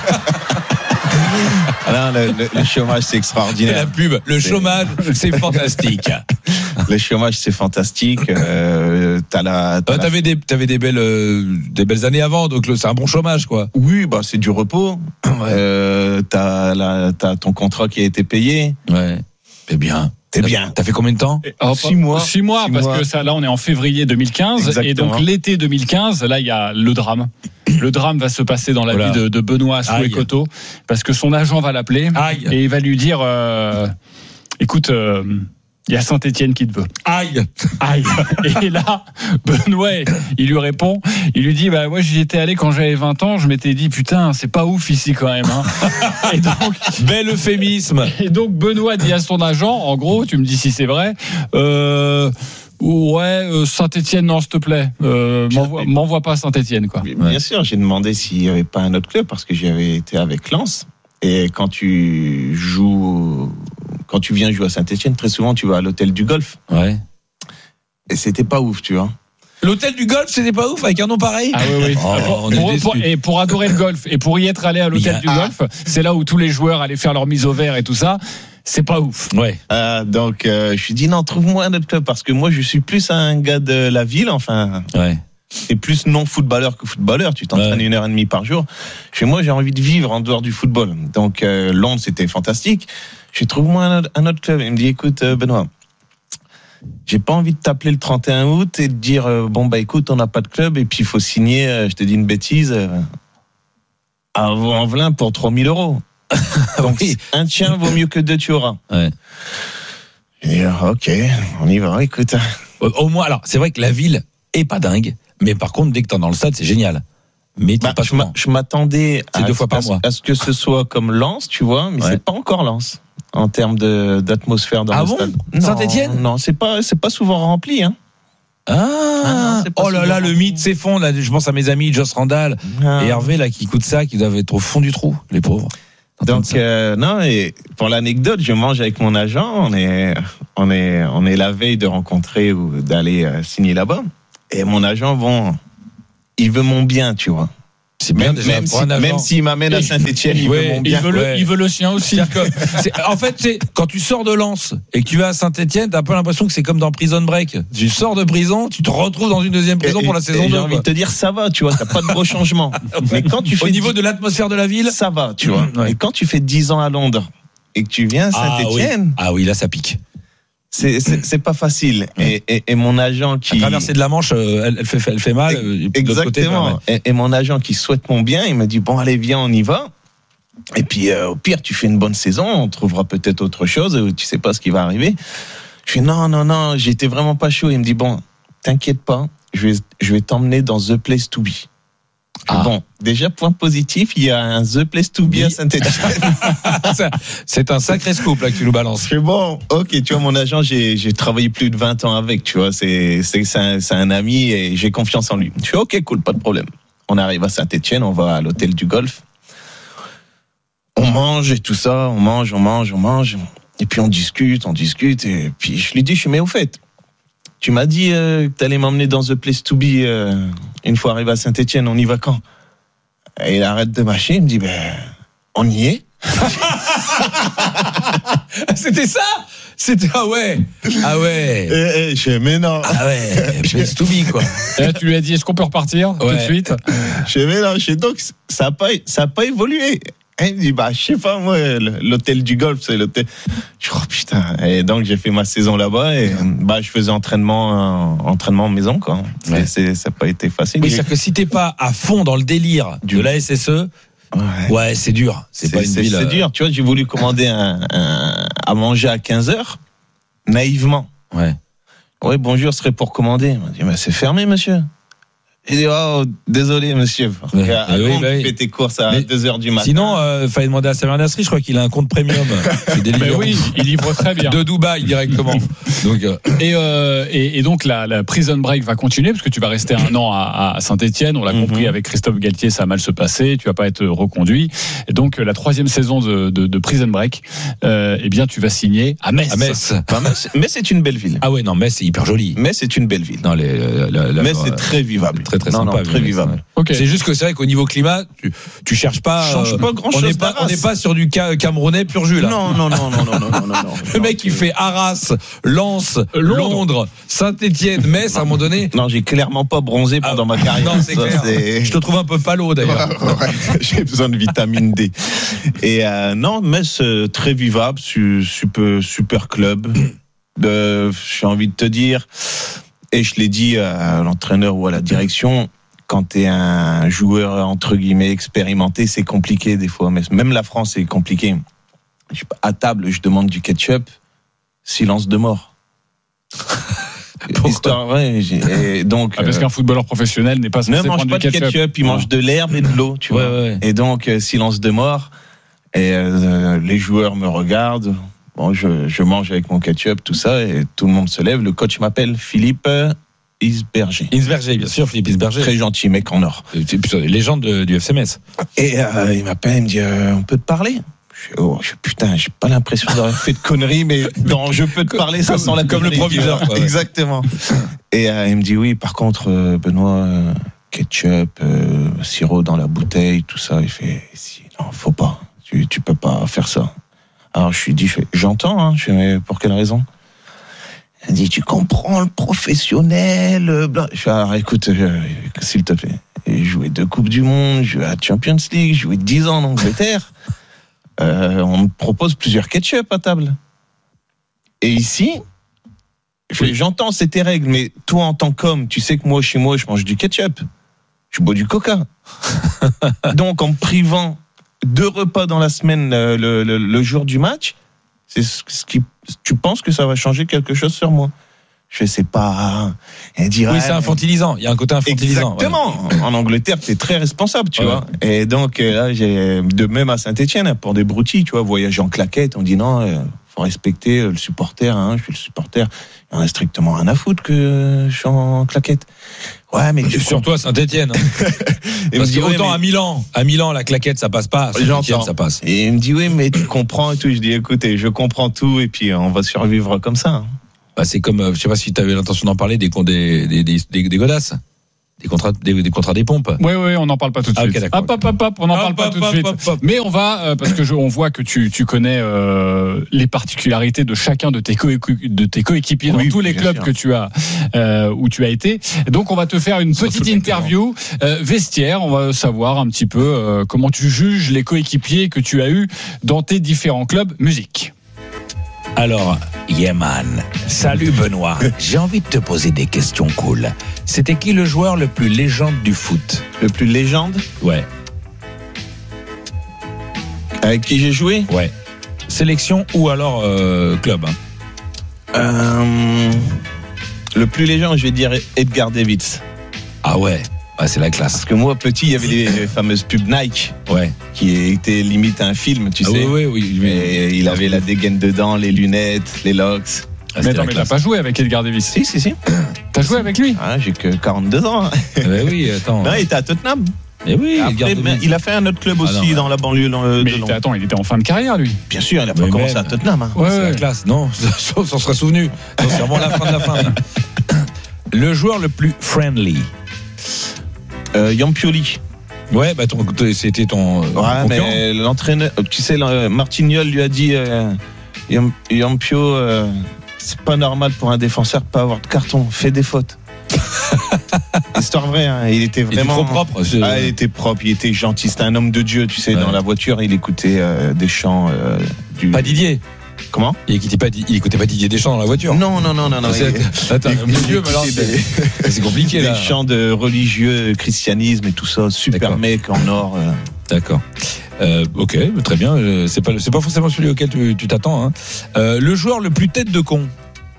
Ah non, le, le- le chômage, c'est C'est extraordinaire. la pub. Le C'est- chômage, c'est fantastique. Le chômage, c'est fantastique. Euh, t'as la, t'as Ouais, la- t'avais des, t'avais des belles, euh, des belles années avant, donc le- c'est un bon chômage, quoi. Oui, bah c'est du repos. Euh, t'as, la, t'as ton contrat qui a été payé. Ouais. C'est bien. C'est T'as- bien. T'as fait combien de temps? Hop, Six mois. Six mois, Six parce mois. que ça, là, on est en février deux mille quinze. Exactement. Et donc, l'été deux mille quinze, là, il y a le drame. Le drame va se passer dans la Voilà. vie de, de Benoît Soué-Coteau, parce que son agent va l'appeler Aïe. et il va lui dire euh, écoute, euh, il y a Saint-Étienne qui te veut. Aïe. Aïe. Et là, Benoît, il lui répond, il lui dit, bah, moi, j'y étais allé quand j'avais vingt ans, je m'étais dit, putain, c'est pas ouf ici quand même, hein. Et donc, Bel euphémisme. et donc, Benoît dit à son agent, en gros, tu me dis si c'est vrai, euh, ouais, euh, Saint-Étienne, non, s'il te plaît, euh, m'envoie, m'envoie pas à Saint-Étienne, quoi. Bien Ouais. sûr, j'ai demandé s'il n'y avait pas un autre club parce que j'avais été avec Lens. Et quand tu joues, quand tu viens jouer à Saint-Etienne, très souvent tu vas à l'hôtel du Golf. Ouais. Et c'était pas ouf, tu vois. L'hôtel du golf, c'était pas ouf avec un nom pareil. Ah oui, oui. Oh, on est pour, déçus. pour- et pour adorer le golf et pour y être allé à l'hôtel a- du golf, c'est là où tous les joueurs allaient faire leur mise au vert et tout ça. C'est pas ouf. Ouais. Euh, donc, euh, je lui dis non, trouve-moi un autre club parce que moi, je suis plus un gars de la ville. Enfin, Ouais. et plus non footballeur que footballeur. Tu t'entraînes Ouais. une heure et demie par jour. Chez moi, j'ai envie de vivre en dehors du football. Donc, euh, Londres, c'était fantastique. Je lui trouve-moi un autre, un autre club. Il me dit, écoute, euh, Benoît, j'ai pas envie de t'appeler le trente et un août et de dire, euh, bon, bah écoute, on n'a pas de club et puis il faut signer, euh, je te dis une bêtise, euh, à Vaux-en-Velin pour trois mille euros. Donc, Oui. un tien vaut mieux que deux, tu auras. Ouais. Et, euh, ok, on y va, écoute. Au, au moins, alors, c'est vrai que la ville est pas dingue, mais par contre, dès que t'es dans le stade, c'est génial. Mais t'es Bah, pas je m'a- souvent. je m'attendais C'est à, deux fois par à ce- mois. à ce que ce soit comme Lens, tu vois, mais Ouais. c'est pas encore Lens en termes de, d'atmosphère dans Ah le bon stade. Saint-Étienne Non, c'est pas, c'est pas souvent rempli. Hein. Ah, non, c'est pas oh là souvent là, le rempli. mythe s'effondre. Là, je pense à mes amis Joss Randall Ah. et Hervé là qui écoutent ça, qui doivent être au fond du trou, les pauvres. T'entends Donc ça euh, non, et pour l'anecdote, je mange avec mon agent. On est, on est, on est la veille de rencontrer ou d'aller euh, signer là-bas. Et mon agent, bon, il veut mon bien, tu vois. c'est bien Même, déjà même, pour si, un agent. même s'il m'amène à Saint-Étienne, il Ouais, veut mon Il bien. veut, le, Ouais. il veut le sien aussi. C'est-à-dire que, c'est- en fait, c'est quand tu sors de Lens et que tu vas à Saint-Etienne, t'as un peu l'impression que c'est comme dans Prison Break. Tu sors de prison, tu te retrouves dans une deuxième prison Et- pour la et- saison et J'ai deux. envie quoi. de te dire, ça va, tu vois, t'as pas de gros changements. Mais quand tu fais Au niveau dix- de l'atmosphère de la ville, ça va, tu vois. Ouais. Et quand tu fais dix ans à Londres et que tu viens à ah oui. Saint-Étienne, ah oui, là ça pique. c'est, c'est, c'est pas facile. Et, et, et mon agent qui. La traversée de la Manche, euh, elle, elle fait, elle fait mal. euh, et puis de l'autre côté, Exactement. bah, ouais. et, et mon agent qui souhaite mon bien, il m'a dit bon, allez, viens, on y va. Et puis, euh, au pire, tu fais une bonne saison, on trouvera peut-être autre chose, ou tu sais pas ce qui va arriver. Je fais non, non, non, j'étais vraiment pas chaud. Il me dit bon, t'inquiète pas, je vais, je vais t'emmener dans The Place to Be. Je fais, Ah. Bon, déjà, point positif, il y a un The Place to Be Oui. à Saint-Étienne. Ça, c'est un sacré scoop là que tu nous balances. Je fais bon, ok, tu vois, mon agent, j'ai, j'ai travaillé plus de vingt ans avec, tu vois, c'est, c'est, c'est, un, c'est un ami et j'ai confiance en lui. Je fais ok, cool, pas de problème. On arrive à Saint-Étienne, on va à l'hôtel du golf. On mange et tout ça, on mange, on mange, on mange. Et puis on discute, on discute. Et puis je lui dis, je suis mais au fait, tu m'as dit euh, que t'allais m'emmener dans The Place to Be euh, une fois arrivé à Saint-Étienne, on y va quand? Et il arrête de mâcher, il me dit, ben, on y est. C'était ça. C'était ah ouais, ah ouais, Et, et je fais, mais non. ah ouais. Place to be quoi. Et là, tu lui as dit, est-ce qu'on peut repartir tout de Ouais. suite? Je fais, mais non, je fais, donc ça n'a pas, ça a pas évolué. Et il me dit, bah, je sais pas, moi, l'hôtel du golf, c'est l'hôtel. Je crois, oh, putain. Et donc, j'ai fait ma saison là-bas et, bah, je faisais entraînement, euh, entraînement maison, quoi. Ouais. Et c'est, ça n'a pas été facile. Oui, c'est-à-dire que si t'es pas à fond dans le délire de Du- la S S E, Ouais. ouais, c'est dur. C'est pas une c'est, ville. c'est euh, dur. Tu vois, j'ai voulu commander un, un- à manger à quinze heures, naïvement. Ouais. Oui, bonjour, ce serait pour commander. Il m'a dit, mais c'est fermé, monsieur. Il dit, oh, désolé, monsieur. Ouais. À Oui, Londres, bah oui. tu fais tes courses à Mais deux heures du matin. Sinon, euh, fallait demander à Samir Nasri, je crois qu'il a un compte premium. C'est Mais délirant. oui, il livre très bien. De Dubaï directement. Donc, euh, Et, euh, et, et donc la, la prison break va continuer parce que tu vas rester un an à, à Saint-Étienne. On l'a Mhm. compris avec Christophe Galtier, ça va mal se passer. Tu vas pas être reconduit. Et donc la troisième saison de, de, de prison break, euh, eh bien tu vas signer à Metz. à Metz. Enfin, mais c'est- mais c'est une belle ville. Ah ouais, non, Metz c'est hyper joli. Mais c'est une belle ville. Non, les, la- la- la- Mais euh, c'est très vivable. très très non, sympa. non, très Metz, vivable. ouais. Ok. C'est juste que c'est vrai qu'au niveau climat, tu, tu cherches pas. Change euh, pas grand-chose On n'est pas, d'Arras. on n'est pas sur du Ca- Camerounais pur jus là. Non, non, non, non, non, non, non, non, non. Le mec qui fait Arras, Lens, Londres. Londres, Saint-Étienne, Metz à un moment donné. Non, j'ai clairement pas bronzé pendant Ah, ma carrière. Non, c'est Ça, clair. c'est- Je te trouve un peu palo d'ailleurs. Ouais, j'ai besoin de vitamine D. Et euh, non, mais c'est très vivable, su- super, super club. Euh, j'ai envie de te dire, et je l'ai dit à l'entraîneur ou à la direction, quand tu es un joueur entre guillemets expérimenté, c'est compliqué des fois. Mais même la France, c'est compliqué. Je suis pas- À table, je demande du ketchup, silence de mort. Histoire, ouais, j'ai- et donc, Ah, parce euh, qu'un footballeur professionnel n'est pas ne censé mange prendre pas du de ketchup. ketchup, il mange de l'herbe et de l'eau, tu Ouais, vois. ouais. Et donc, euh, silence de mort. Et euh, les joueurs me regardent. Bon, je, je mange avec mon ketchup, tout ça, et tout le monde se lève. Le coach m'appelle Philippe Isberger. Isberger, bien sûr, Philippe Isberger. Très gentil mec en or. C'est plutôt une légende de- du F C Metz. Et euh, il m'appelle, il me dit, euh, on peut te parler? Je Je fais, oh, je, putain, j'ai pas l'impression d'avoir fait de conneries, mais dans je peux te parler, ça comme, sent la comme le connerie, proviseur. tu vois. Ouais, ouais. Exactement. Et euh, il me dit, oui, par contre, euh, Benoît, euh, ketchup, euh, sirop dans la bouteille, tout ça. Il fait, si, non, faut pas. Tu, tu peux pas faire ça. Alors je lui dis, je fais, j'entends, hein. Je fais, mais pour quelle raison? Il me dit, tu comprends le professionnel, bla. Je fais, alors écoute, euh, s'il te plaît. J'ai joué deux Coupes du Monde, j'ai joué à la Champions League, j'ai joué dix ans en Angleterre. Euh, on me propose plusieurs ketchup à table. Et ici, je, j'entends, c'est tes règles, mais toi en tant qu'homme, tu sais que moi, chez moi, je mange du ketchup. Je bois du coca. Donc, en me privant deux repas dans la semaine le, le, le, le jour du match, c'est ce qui, tu penses que ça va changer quelque chose sur moi? Je sais pas. Elle dit, Oui, ouais, c'est infantilisant. Il y a un côté infantilisant. exactement. Ouais. En Angleterre, t'es très responsable, tu Ouais. vois. Et donc là, j'ai de même à Saint-Étienne pour des broutilles, tu vois, voyager en claquette. On dit non, euh, faut respecter le supporter. Hein, je suis le supporter. Il y en a strictement rien à foutre que je suis en claquette. Ouais, mais tu Surtout à Saint-Etienne. Et Parce me dit, que ouais, autant mais- à Milan, à Milan, la claquette, ça passe pas. À Saint-Etienne, J'entends. ça passe. Et il me dit oui, mais tu comprends et tout. Je dis écoutez, je comprends tout et puis on va survivre comme ça. Hein. Bah, c'est comme, euh, je sais pas si tu avais l'intention d'en parler, des, con- des, des, des, des, des godasses. Des contrats, des, des contrats des pompes. Oui, oui, on n'en parle pas tout de Ah, suite. ok, d'accord. Hop, hop, hop, hop, on n'en Hop, parle pas hop, tout de hop, suite. hop, hop. Mais on va, euh, parce que je, on voit que tu, tu connais euh, les particularités de chacun de tes, coéqu- de tes coéquipiers Oui, dans tous les bien clubs sûr. que tu as, euh, où tu as été. Donc, on va te faire une Surtout petite le interview euh, vestiaire. On va savoir un petit peu euh, comment tu juges les coéquipiers que tu as eus dans tes différents clubs musique. Alors, Yeman, salut Benoît. J'ai envie de te poser des questions cool. C'était qui le joueur le plus légende du foot? Le plus légende Ouais, avec qui j'ai joué. ouais. Sélection ou alors euh, club. Hein. Euh, le plus légende, je vais dire Edgar Davids. Ah ouais, ouais, c'est la classe. Parce que moi, petit, il y avait les fameuses pubs Nike Ouais. qui étaient limite un film, tu Ah sais. oui, oui, oui. Mais, Et il avait la dégaine dedans, les lunettes, les locks. ah, Mais c'était attends, la mais t'as classe. pas joué avec Edgar Davis. Si, si, si. T'as joué avec lui? Ah, j'ai que quarante-deux ans. hein. Eh ben oui, attends. Non, il était à Tottenham. Mais oui, Après, regarde, mais il a fait un autre club Ah aussi non, ouais. dans la banlieue dans le- Mais de il était, Londres. attends, il était en fin de carrière, lui. Bien sûr, il a pas Mais commencé même. à Tottenham. Hein. Ouais, c'est la ouais. classe. Non, ça, ça serait souvenu. Non, c'est vraiment la fin de la fin. là. Le joueur le plus friendly. Euh, Yampioli. Ouais, bah ton, c'était ton. euh, Ouais, concurrent. mais l'entraîneur, tu sais, le- Martignol lui a dit euh, Yam- Yampio, euh, c'est pas normal pour un défenseur de pas avoir de carton, fais des fautes. Histoire vraie, hein, il était Il était vraiment trop propre. c'est- Ah, il était propre, il était gentil, c'était un homme de Dieu, tu sais, Ouais. dans la voiture, il écoutait euh, des chants euh, du. Pas Didier. Comment Il écoutait pas, il écoutait pas Didier Deschamps dans la voieur. Non, non, non, non, non. C'est- il- Attends, il- au milieu, mais alors, il écoutait c'est c'est compliqué des, là. des chants de religieux, christianisme et tout ça, super D'accord. mec en or. euh. D'accord. Euh, ok, très bien. euh, C'est pas, c'est pas forcément celui auquel tu tu t'attends. Hein. Euh, le joueur le plus tête de con.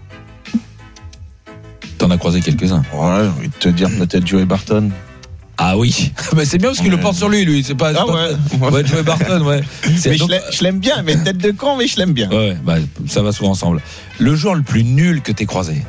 T'en as croisé quelques-uns. Ouais, j'ai envie de te dire peut-être Joey Barton. Ah oui. Bah, c'est bien parce qu'il Ouais. le porte sur lui, lui. C'est pas. c'est Ah pas- ouais. Ouais, Joey Barton, ouais. C'est- Mais je donc- l'aime- je l'aime bien, mais tête de con, mais je l'aime bien. Ouais, bah, ça va souvent ensemble. Le joueur le plus nul que t'aies croisé.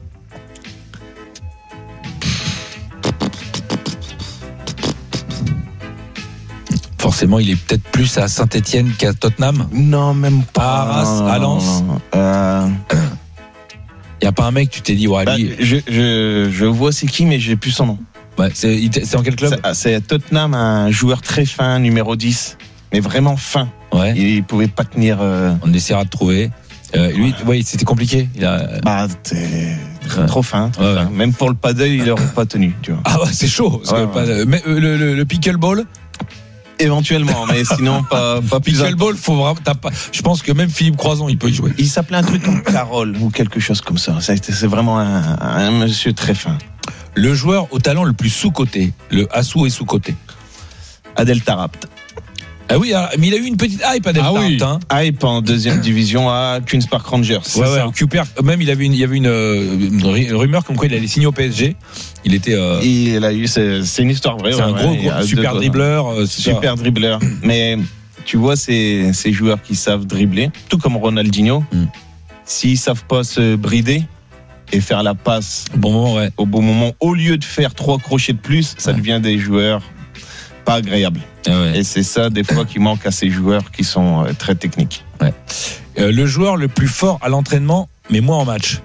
Forcément, il est peut-être plus à Saint-Etienne qu'à Tottenham. Non, même pas. À Arras, Non, à non, Lens. non, non. Euh, Il y a pas un mec, tu t'es dit, ouais, bah, lui, je, je, je vois c'est qui, mais j'ai plus son nom. ouais, c'est il était- c'est en quel club? C'est- C'est à Tottenham, un joueur très fin, numéro dix, mais vraiment fin. Ouais. Il pouvait pas tenir. euh, On essaiera de trouver. Euh, lui, ouais, c'était compliqué. Il a... Bah, t'es Ouais. trop fin. trop Ouais, fin. ouais. Même pour le paddle, il aurait pas tenu, tu vois. Ah ouais, c'est chaud. Parce Ouais, que ouais. pas- mais, euh, le, le, le pickleball, Éventuellement, mais sinon pas, pas plus. pickleball, faut vraiment. T'as pas. Je pense que même Philippe Croison, il peut y jouer. Il s'appelait un truc comme Carole ou quelque chose comme ça. Ça a été- C'est vraiment un, un monsieur très fin. Le joueur au talent le plus sous-coté. Le Assou est sous-coté. Adel Tarabt. Ah oui, alors, mais il a eu une petite hype à Delta. Ah oui. Hein. Hype en deuxième division à Queen's Park Rangers. Ouais, ouais, au Cooper. Même il avait une, il y avait une, euh, une ru- rumeur comme quoi il allait signer au P S G. Il était. Euh, Il a eu, c'est c'est une histoire vraie. c'est ouais, un ouais, gros, il y a gros deux super doigts. dribbleur. euh, super. Super dribbleur. Mais tu vois, ces, ces joueurs qui savent dribbler, tout comme Ronaldinho, Mm. s'ils savent pas se brider et faire la passe Bon moment, ouais. au bon moment, au lieu de faire trois crochets de plus, ça Ouais. devient des joueurs pas agréable. Ah ouais. Et c'est ça, des fois, qui manque à ces joueurs qui sont euh, très techniques. Euh, le joueur le plus fort à l'entraînement, mais moins en match.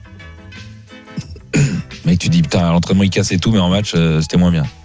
Mec, tu dis, putain, à l'entraînement, il cassait tout, mais en match, euh, c'était moins bien.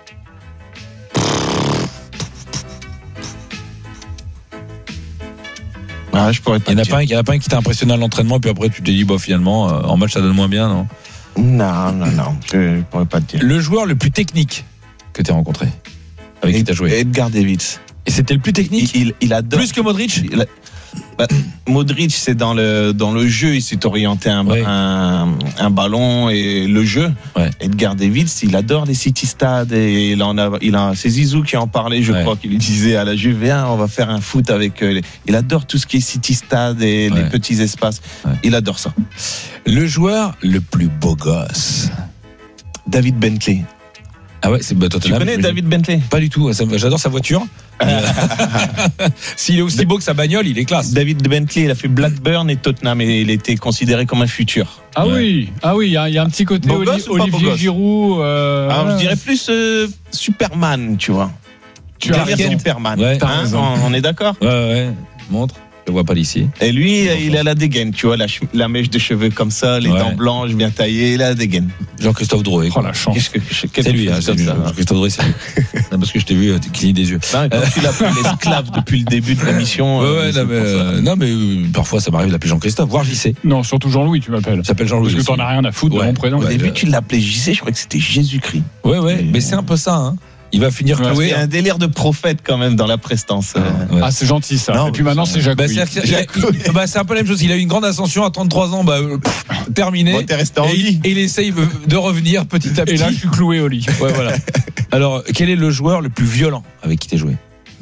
Ah, je pourrais pas Il n'y en, te dire. a pas un- il y en a pas un qui t'a impressionné à l'entraînement, puis après, tu te dis, bah, finalement, euh, en match, ça donne moins bien, non? Non, non, non, je pourrais pas te dire. Le joueur le plus technique que tu as rencontré, avec qui tu as joué. Edgar Davids. Et c'était le plus Il, technique? il, il adore. Plus que Modric? Il a- bah, Modric, c'est dans le dans le jeu, il s'est orienté un, Ouais. un, un ballon et le jeu. Ouais. Edgar Davids, il adore les city stades et il en a, il a, c'est Zizou qui en parlait, je Ouais. crois, qui lui disait à la Juve, viens, on va faire un foot avec. euh, les- Il adore tout ce qui est city stade et Ouais. les petits espaces. Ouais. Il adore ça. Le joueur le plus beau gosse? David Bentley. Ah ouais, c'est bah, Tu Tottenham, connais je me dis. David Bentley? Pas du tout, ça me- j'adore sa voiture. S'il est aussi beau que sa bagnole, il est classe. David Bentley, il a fait Blackburn et Tottenham et il était considéré comme un futur. Ah Ouais. oui, ah oui, il y, a- il y a un petit côté Beau Oli- gosse ou pas beau Olivier gosse Giroud. euh, Alors, je ouais. dirais plus euh, Superman, tu vois. Tu as Délire raison. Superman. Ouais. T'as Hein, raison. on, on est d'accord. Ouais, ouais, montre. Je le vois pas d'ici. Et lui, il a la dégaine, tu vois, la, ch- la mèche de cheveux comme ça, les Ouais. dents blanches bien taillées, il a la dégaine. Jean-Christophe Drouet. Oh la chance. Qu'est-ce que je- quelque C'est lui, chose hein, c'est comme lui. ça. Jean-Christophe Drouet, c'est lui. Non, parce que je t'ai vu, euh, tu clignes des yeux. Non, comme tu l'appelles l'esclave depuis le début de l'émission. Ouais, euh, ouais, c'est non, mais, pour ça. euh, non, mais euh, parfois ça m'arrive d'appeler Jean-Christophe, voire J C. Non, surtout Jean-Louis, tu m'appelles. Il s'appelle Jean-Louis. Parce que aussi. t'en as rien à foutre Ouais. de mon prénom. Au Ouais, début, je- tu l'appelais J C, je croyais que c'était Jésus-Christ. Ouais, ouais, Et- mais c'est un peu ça, hein. Il va finir Ouais, Il cloué. y a un délire de prophète quand même dans la prestance. euh. Ouais. Ah, c'est gentil ça. Non, Et puis mais maintenant, ça- c'est Jacques. Bah, c'est, il a- il- bah, c'est un peu la même chose. Il a eu une grande ascension à trente-trois ans, bah, euh, pff, terminé. Bon, t'es resté en et, vie. il, et il essaye de revenir petit à petit. Et là, je suis cloué au lit. Ouais, voilà. Alors, quel est le joueur le plus violent avec qui t'es joué?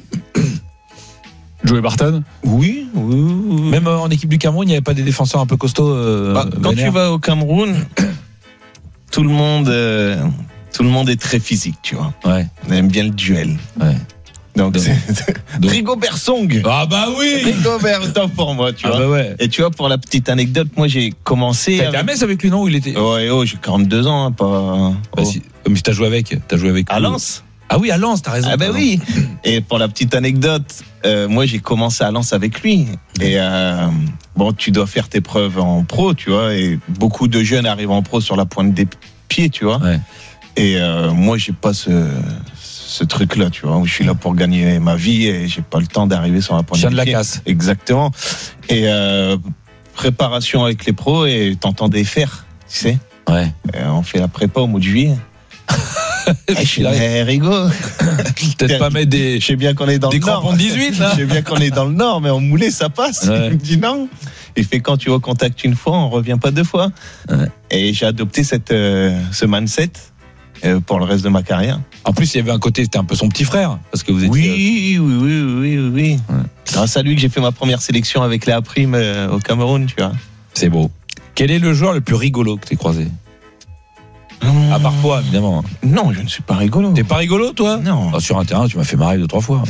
Joey Barton. Oui, oui, oui, oui. Même euh, en équipe du Cameroun, il n'y avait pas des défenseurs un peu costauds. euh, Bah, quand vénères tu vas au Cameroun, tout le monde, euh, tout le monde est très physique, tu vois. Ouais, On aime bien le duel. ouais. Donc, Donc- c'est donc- Rigobert Song. Ah bah oui. Rigobert, top pour moi, tu Ah vois. bah ouais. Et tu vois, pour la petite anecdote, moi j'ai commencé. T'as été à avec- Metz avec lui, non? Où il était? Ouais, oh, j'ai quarante-deux ans, hein, pas. Bah, oh. si. Mais si t'as joué avec, t'as joué avec. À Lens. Ah oui, à Lens, t'as raison. Ah ben t'as oui. Et pour la petite anecdote, euh, moi j'ai commencé à Lens avec lui. Et euh, bon, tu dois faire tes preuves en pro, tu vois. Et beaucoup de jeunes arrivent en pro sur la pointe des pieds, tu vois. Ouais. Et euh, moi j'ai pas ce ce truc-là, tu vois, où je suis là pour gagner ma vie et j'ai pas le temps d'arriver sur la pointe Chien des de la pieds. casse. Exactement. Et euh, préparation avec les pros et t'entendais faire, tu sais. Ouais. Et on fait la prépa au mois de juillet. Et Ah, je suis il arrive. là, Rigo. Peut-être pas mettre des, Je sais bien qu'on est dans des le nord. crampons de dix-huit, là. Je sais bien qu'on est dans le nord, mais en moulé, ça passe. Ouais. Il me dit non. Il fait quand tu vas au contact une fois, on revient pas deux fois. Ouais. Et j'ai adopté cette, euh, ce mindset euh, pour le reste de ma carrière. En plus, il y avait un côté, c'était un peu son petit frère. Parce que vous étiez. Oui, oui, oui, oui, oui. oui. Ouais. Grâce à lui que j'ai fait ma première sélection avec Léa Prime euh, au Cameroun, tu vois. C'est beau. Quel est le joueur le plus rigolo que t'aies croisé? À part toi, évidemment. Non, je ne suis pas rigolo. T'es pas rigolo, toi? Non. Ah, sur un terrain, tu m'as fait marrer deux, trois fois.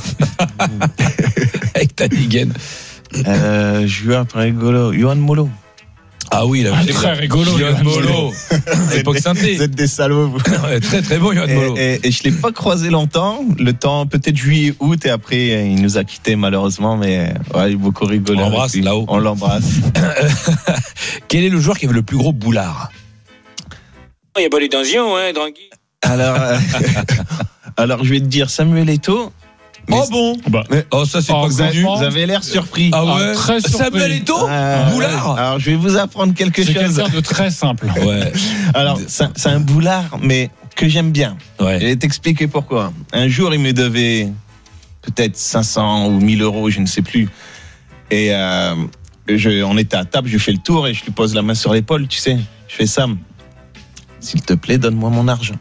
Avec ta dégaine. Euh, joueur pas rigolo. Johan Molo. Ah oui, là, Ah, très rigolo, Johan Johan Molo. À l'époque Vous synthé. êtes des salauds, vous. Ouais, très très bon, Johan Et, Molo. et, et je l'ai pas croisé longtemps, le temps peut-être juillet, août, et après il nous a quittés malheureusement, mais ouais, il a beaucoup rigolé. On avec l'embrasse, lui. là-haut. On l'embrasse. Quel est le joueur qui avait le plus gros boulard? Il y a pas les tensions, hein, tranquille. Alors, euh, alors je vais te dire Samuel Eto'o. Mais- Oh bon? Bah, Oh, ça c'est Oh, pas vous, connu. avez, vous avez l'air surpris. Ah Ah, ouais? très surpris. Samuel Eto'o? Euh, Boulard? Alors je vais vous apprendre quelque c'est chose. quelqu'un de très simple. Ouais. Alors c'est un- c'est un boulard, mais que j'aime bien. Je Ouais. vais t'expliquer pourquoi. Un jour, il me devait peut-être cinq cents ou mille euros, je ne sais plus. Et euh, je, on était à table, je fais le tour et je lui pose la main sur l'épaule, tu sais. Je fais Sam, s'il te plaît, donne-moi mon argent.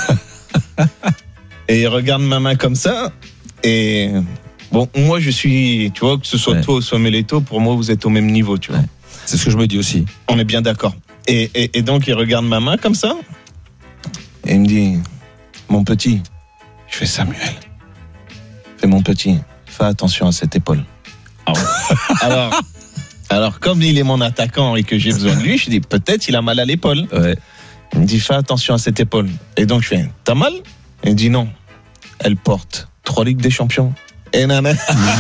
Et il regarde ma main comme ça. Et bon, moi, je suis, tu vois, que ce soit Ouais. toi ou Samuel Eto'o, pour moi, vous êtes au même niveau, tu vois. Ouais. C'est ce que je me dis aussi. On est bien d'accord. Et, et, et donc, il regarde ma main comme ça. Et il me dit, mon petit, je fais Samuel. Fais mon petit, fais attention à cette épaule. Ah ouais. alors, alors, comme il est mon attaquant et que j'ai besoin de lui, je dis, peut-être il a mal à l'épaule. Ouais. Il me dit, fais attention à cette épaule. Et donc, je fais, t'as mal? Il me dit, non. elle porte trois Ligues des Champions. Et nana.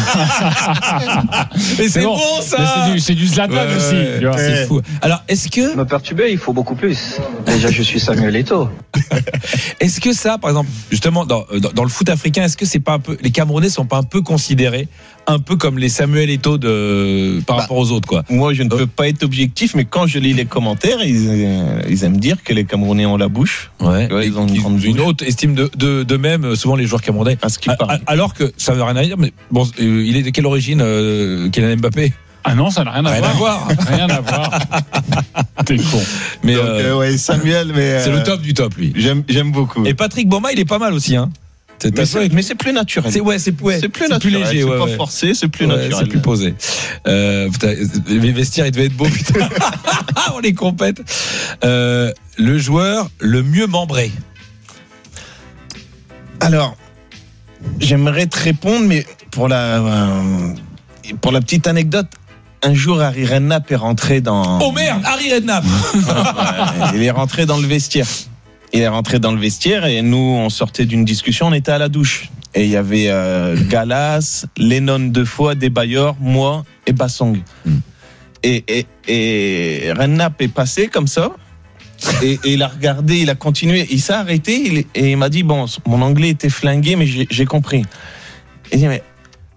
Mais c'est bon, bon, ça. Mais c'est du, c'est du Zlatan Ouais, aussi. ouais, tu vois. c'est fou. Alors, est-ce que, Me perturber, il faut beaucoup plus. Déjà, je suis Samuel Eto'o. est-ce que ça, par exemple, justement, dans, dans, dans le foot africain, est-ce que c'est pas un peu, les Camerounais sont pas un peu considérés un peu comme les Samuel Eto'o de, par Bah, rapport aux autres, quoi? Moi, je ne peux pas être objectif, mais quand je lis les commentaires, ils, euh, ils aiment dire que les Camerounais ont la bouche. Ouais. Ouais, ils ont une Ils grande une bouche. haute estime de, de, de même, souvent les joueurs camerounais. À ce qu'il A- parle. a- Alors que ça veut rien à dire, mais bon, euh, il est de quelle origine, euh, Kylian Mbappé? Ah non, ça n'a rien à Rien à voir. voir. Rien à voir. T'es con. Mais Donc, euh, euh, ouais, Samuel, mais c'est euh, le top du top, lui. J'aime, j'aime beaucoup. Et Patrick Boma, il est pas mal aussi, hein. C'est, mais, c'est, mais c'est plus naturel. c'est ouais, c'est, ouais, c'est plus naturel. léger, c'est ouais, pas ouais. forcé, c'est plus Ouais, naturel. c'est plus posé. Euh, putain, les vestiaires, ils devaient être beaux, putain. On les compète. Euh, le joueur le mieux membré. Alors, j'aimerais te répondre, mais pour la, euh, pour la petite anecdote, un jour, Harry Redknapp est rentré dans. Oh merde, Harry Redknapp. Ouais, il est rentré dans le vestiaire. Il est rentré dans le vestiaire et nous, on sortait d'une discussion, on était à la douche. Et il y avait euh, Galas, Lennon deux fois, Debayor, moi et Bassong. Mm. Et, et, et Redknapp est passé comme ça. Et, et il a regardé, il a continué. Il s'est arrêté il, et il m'a dit, bon, mon anglais était flingué, mais j'ai, j'ai compris. Il dit, mais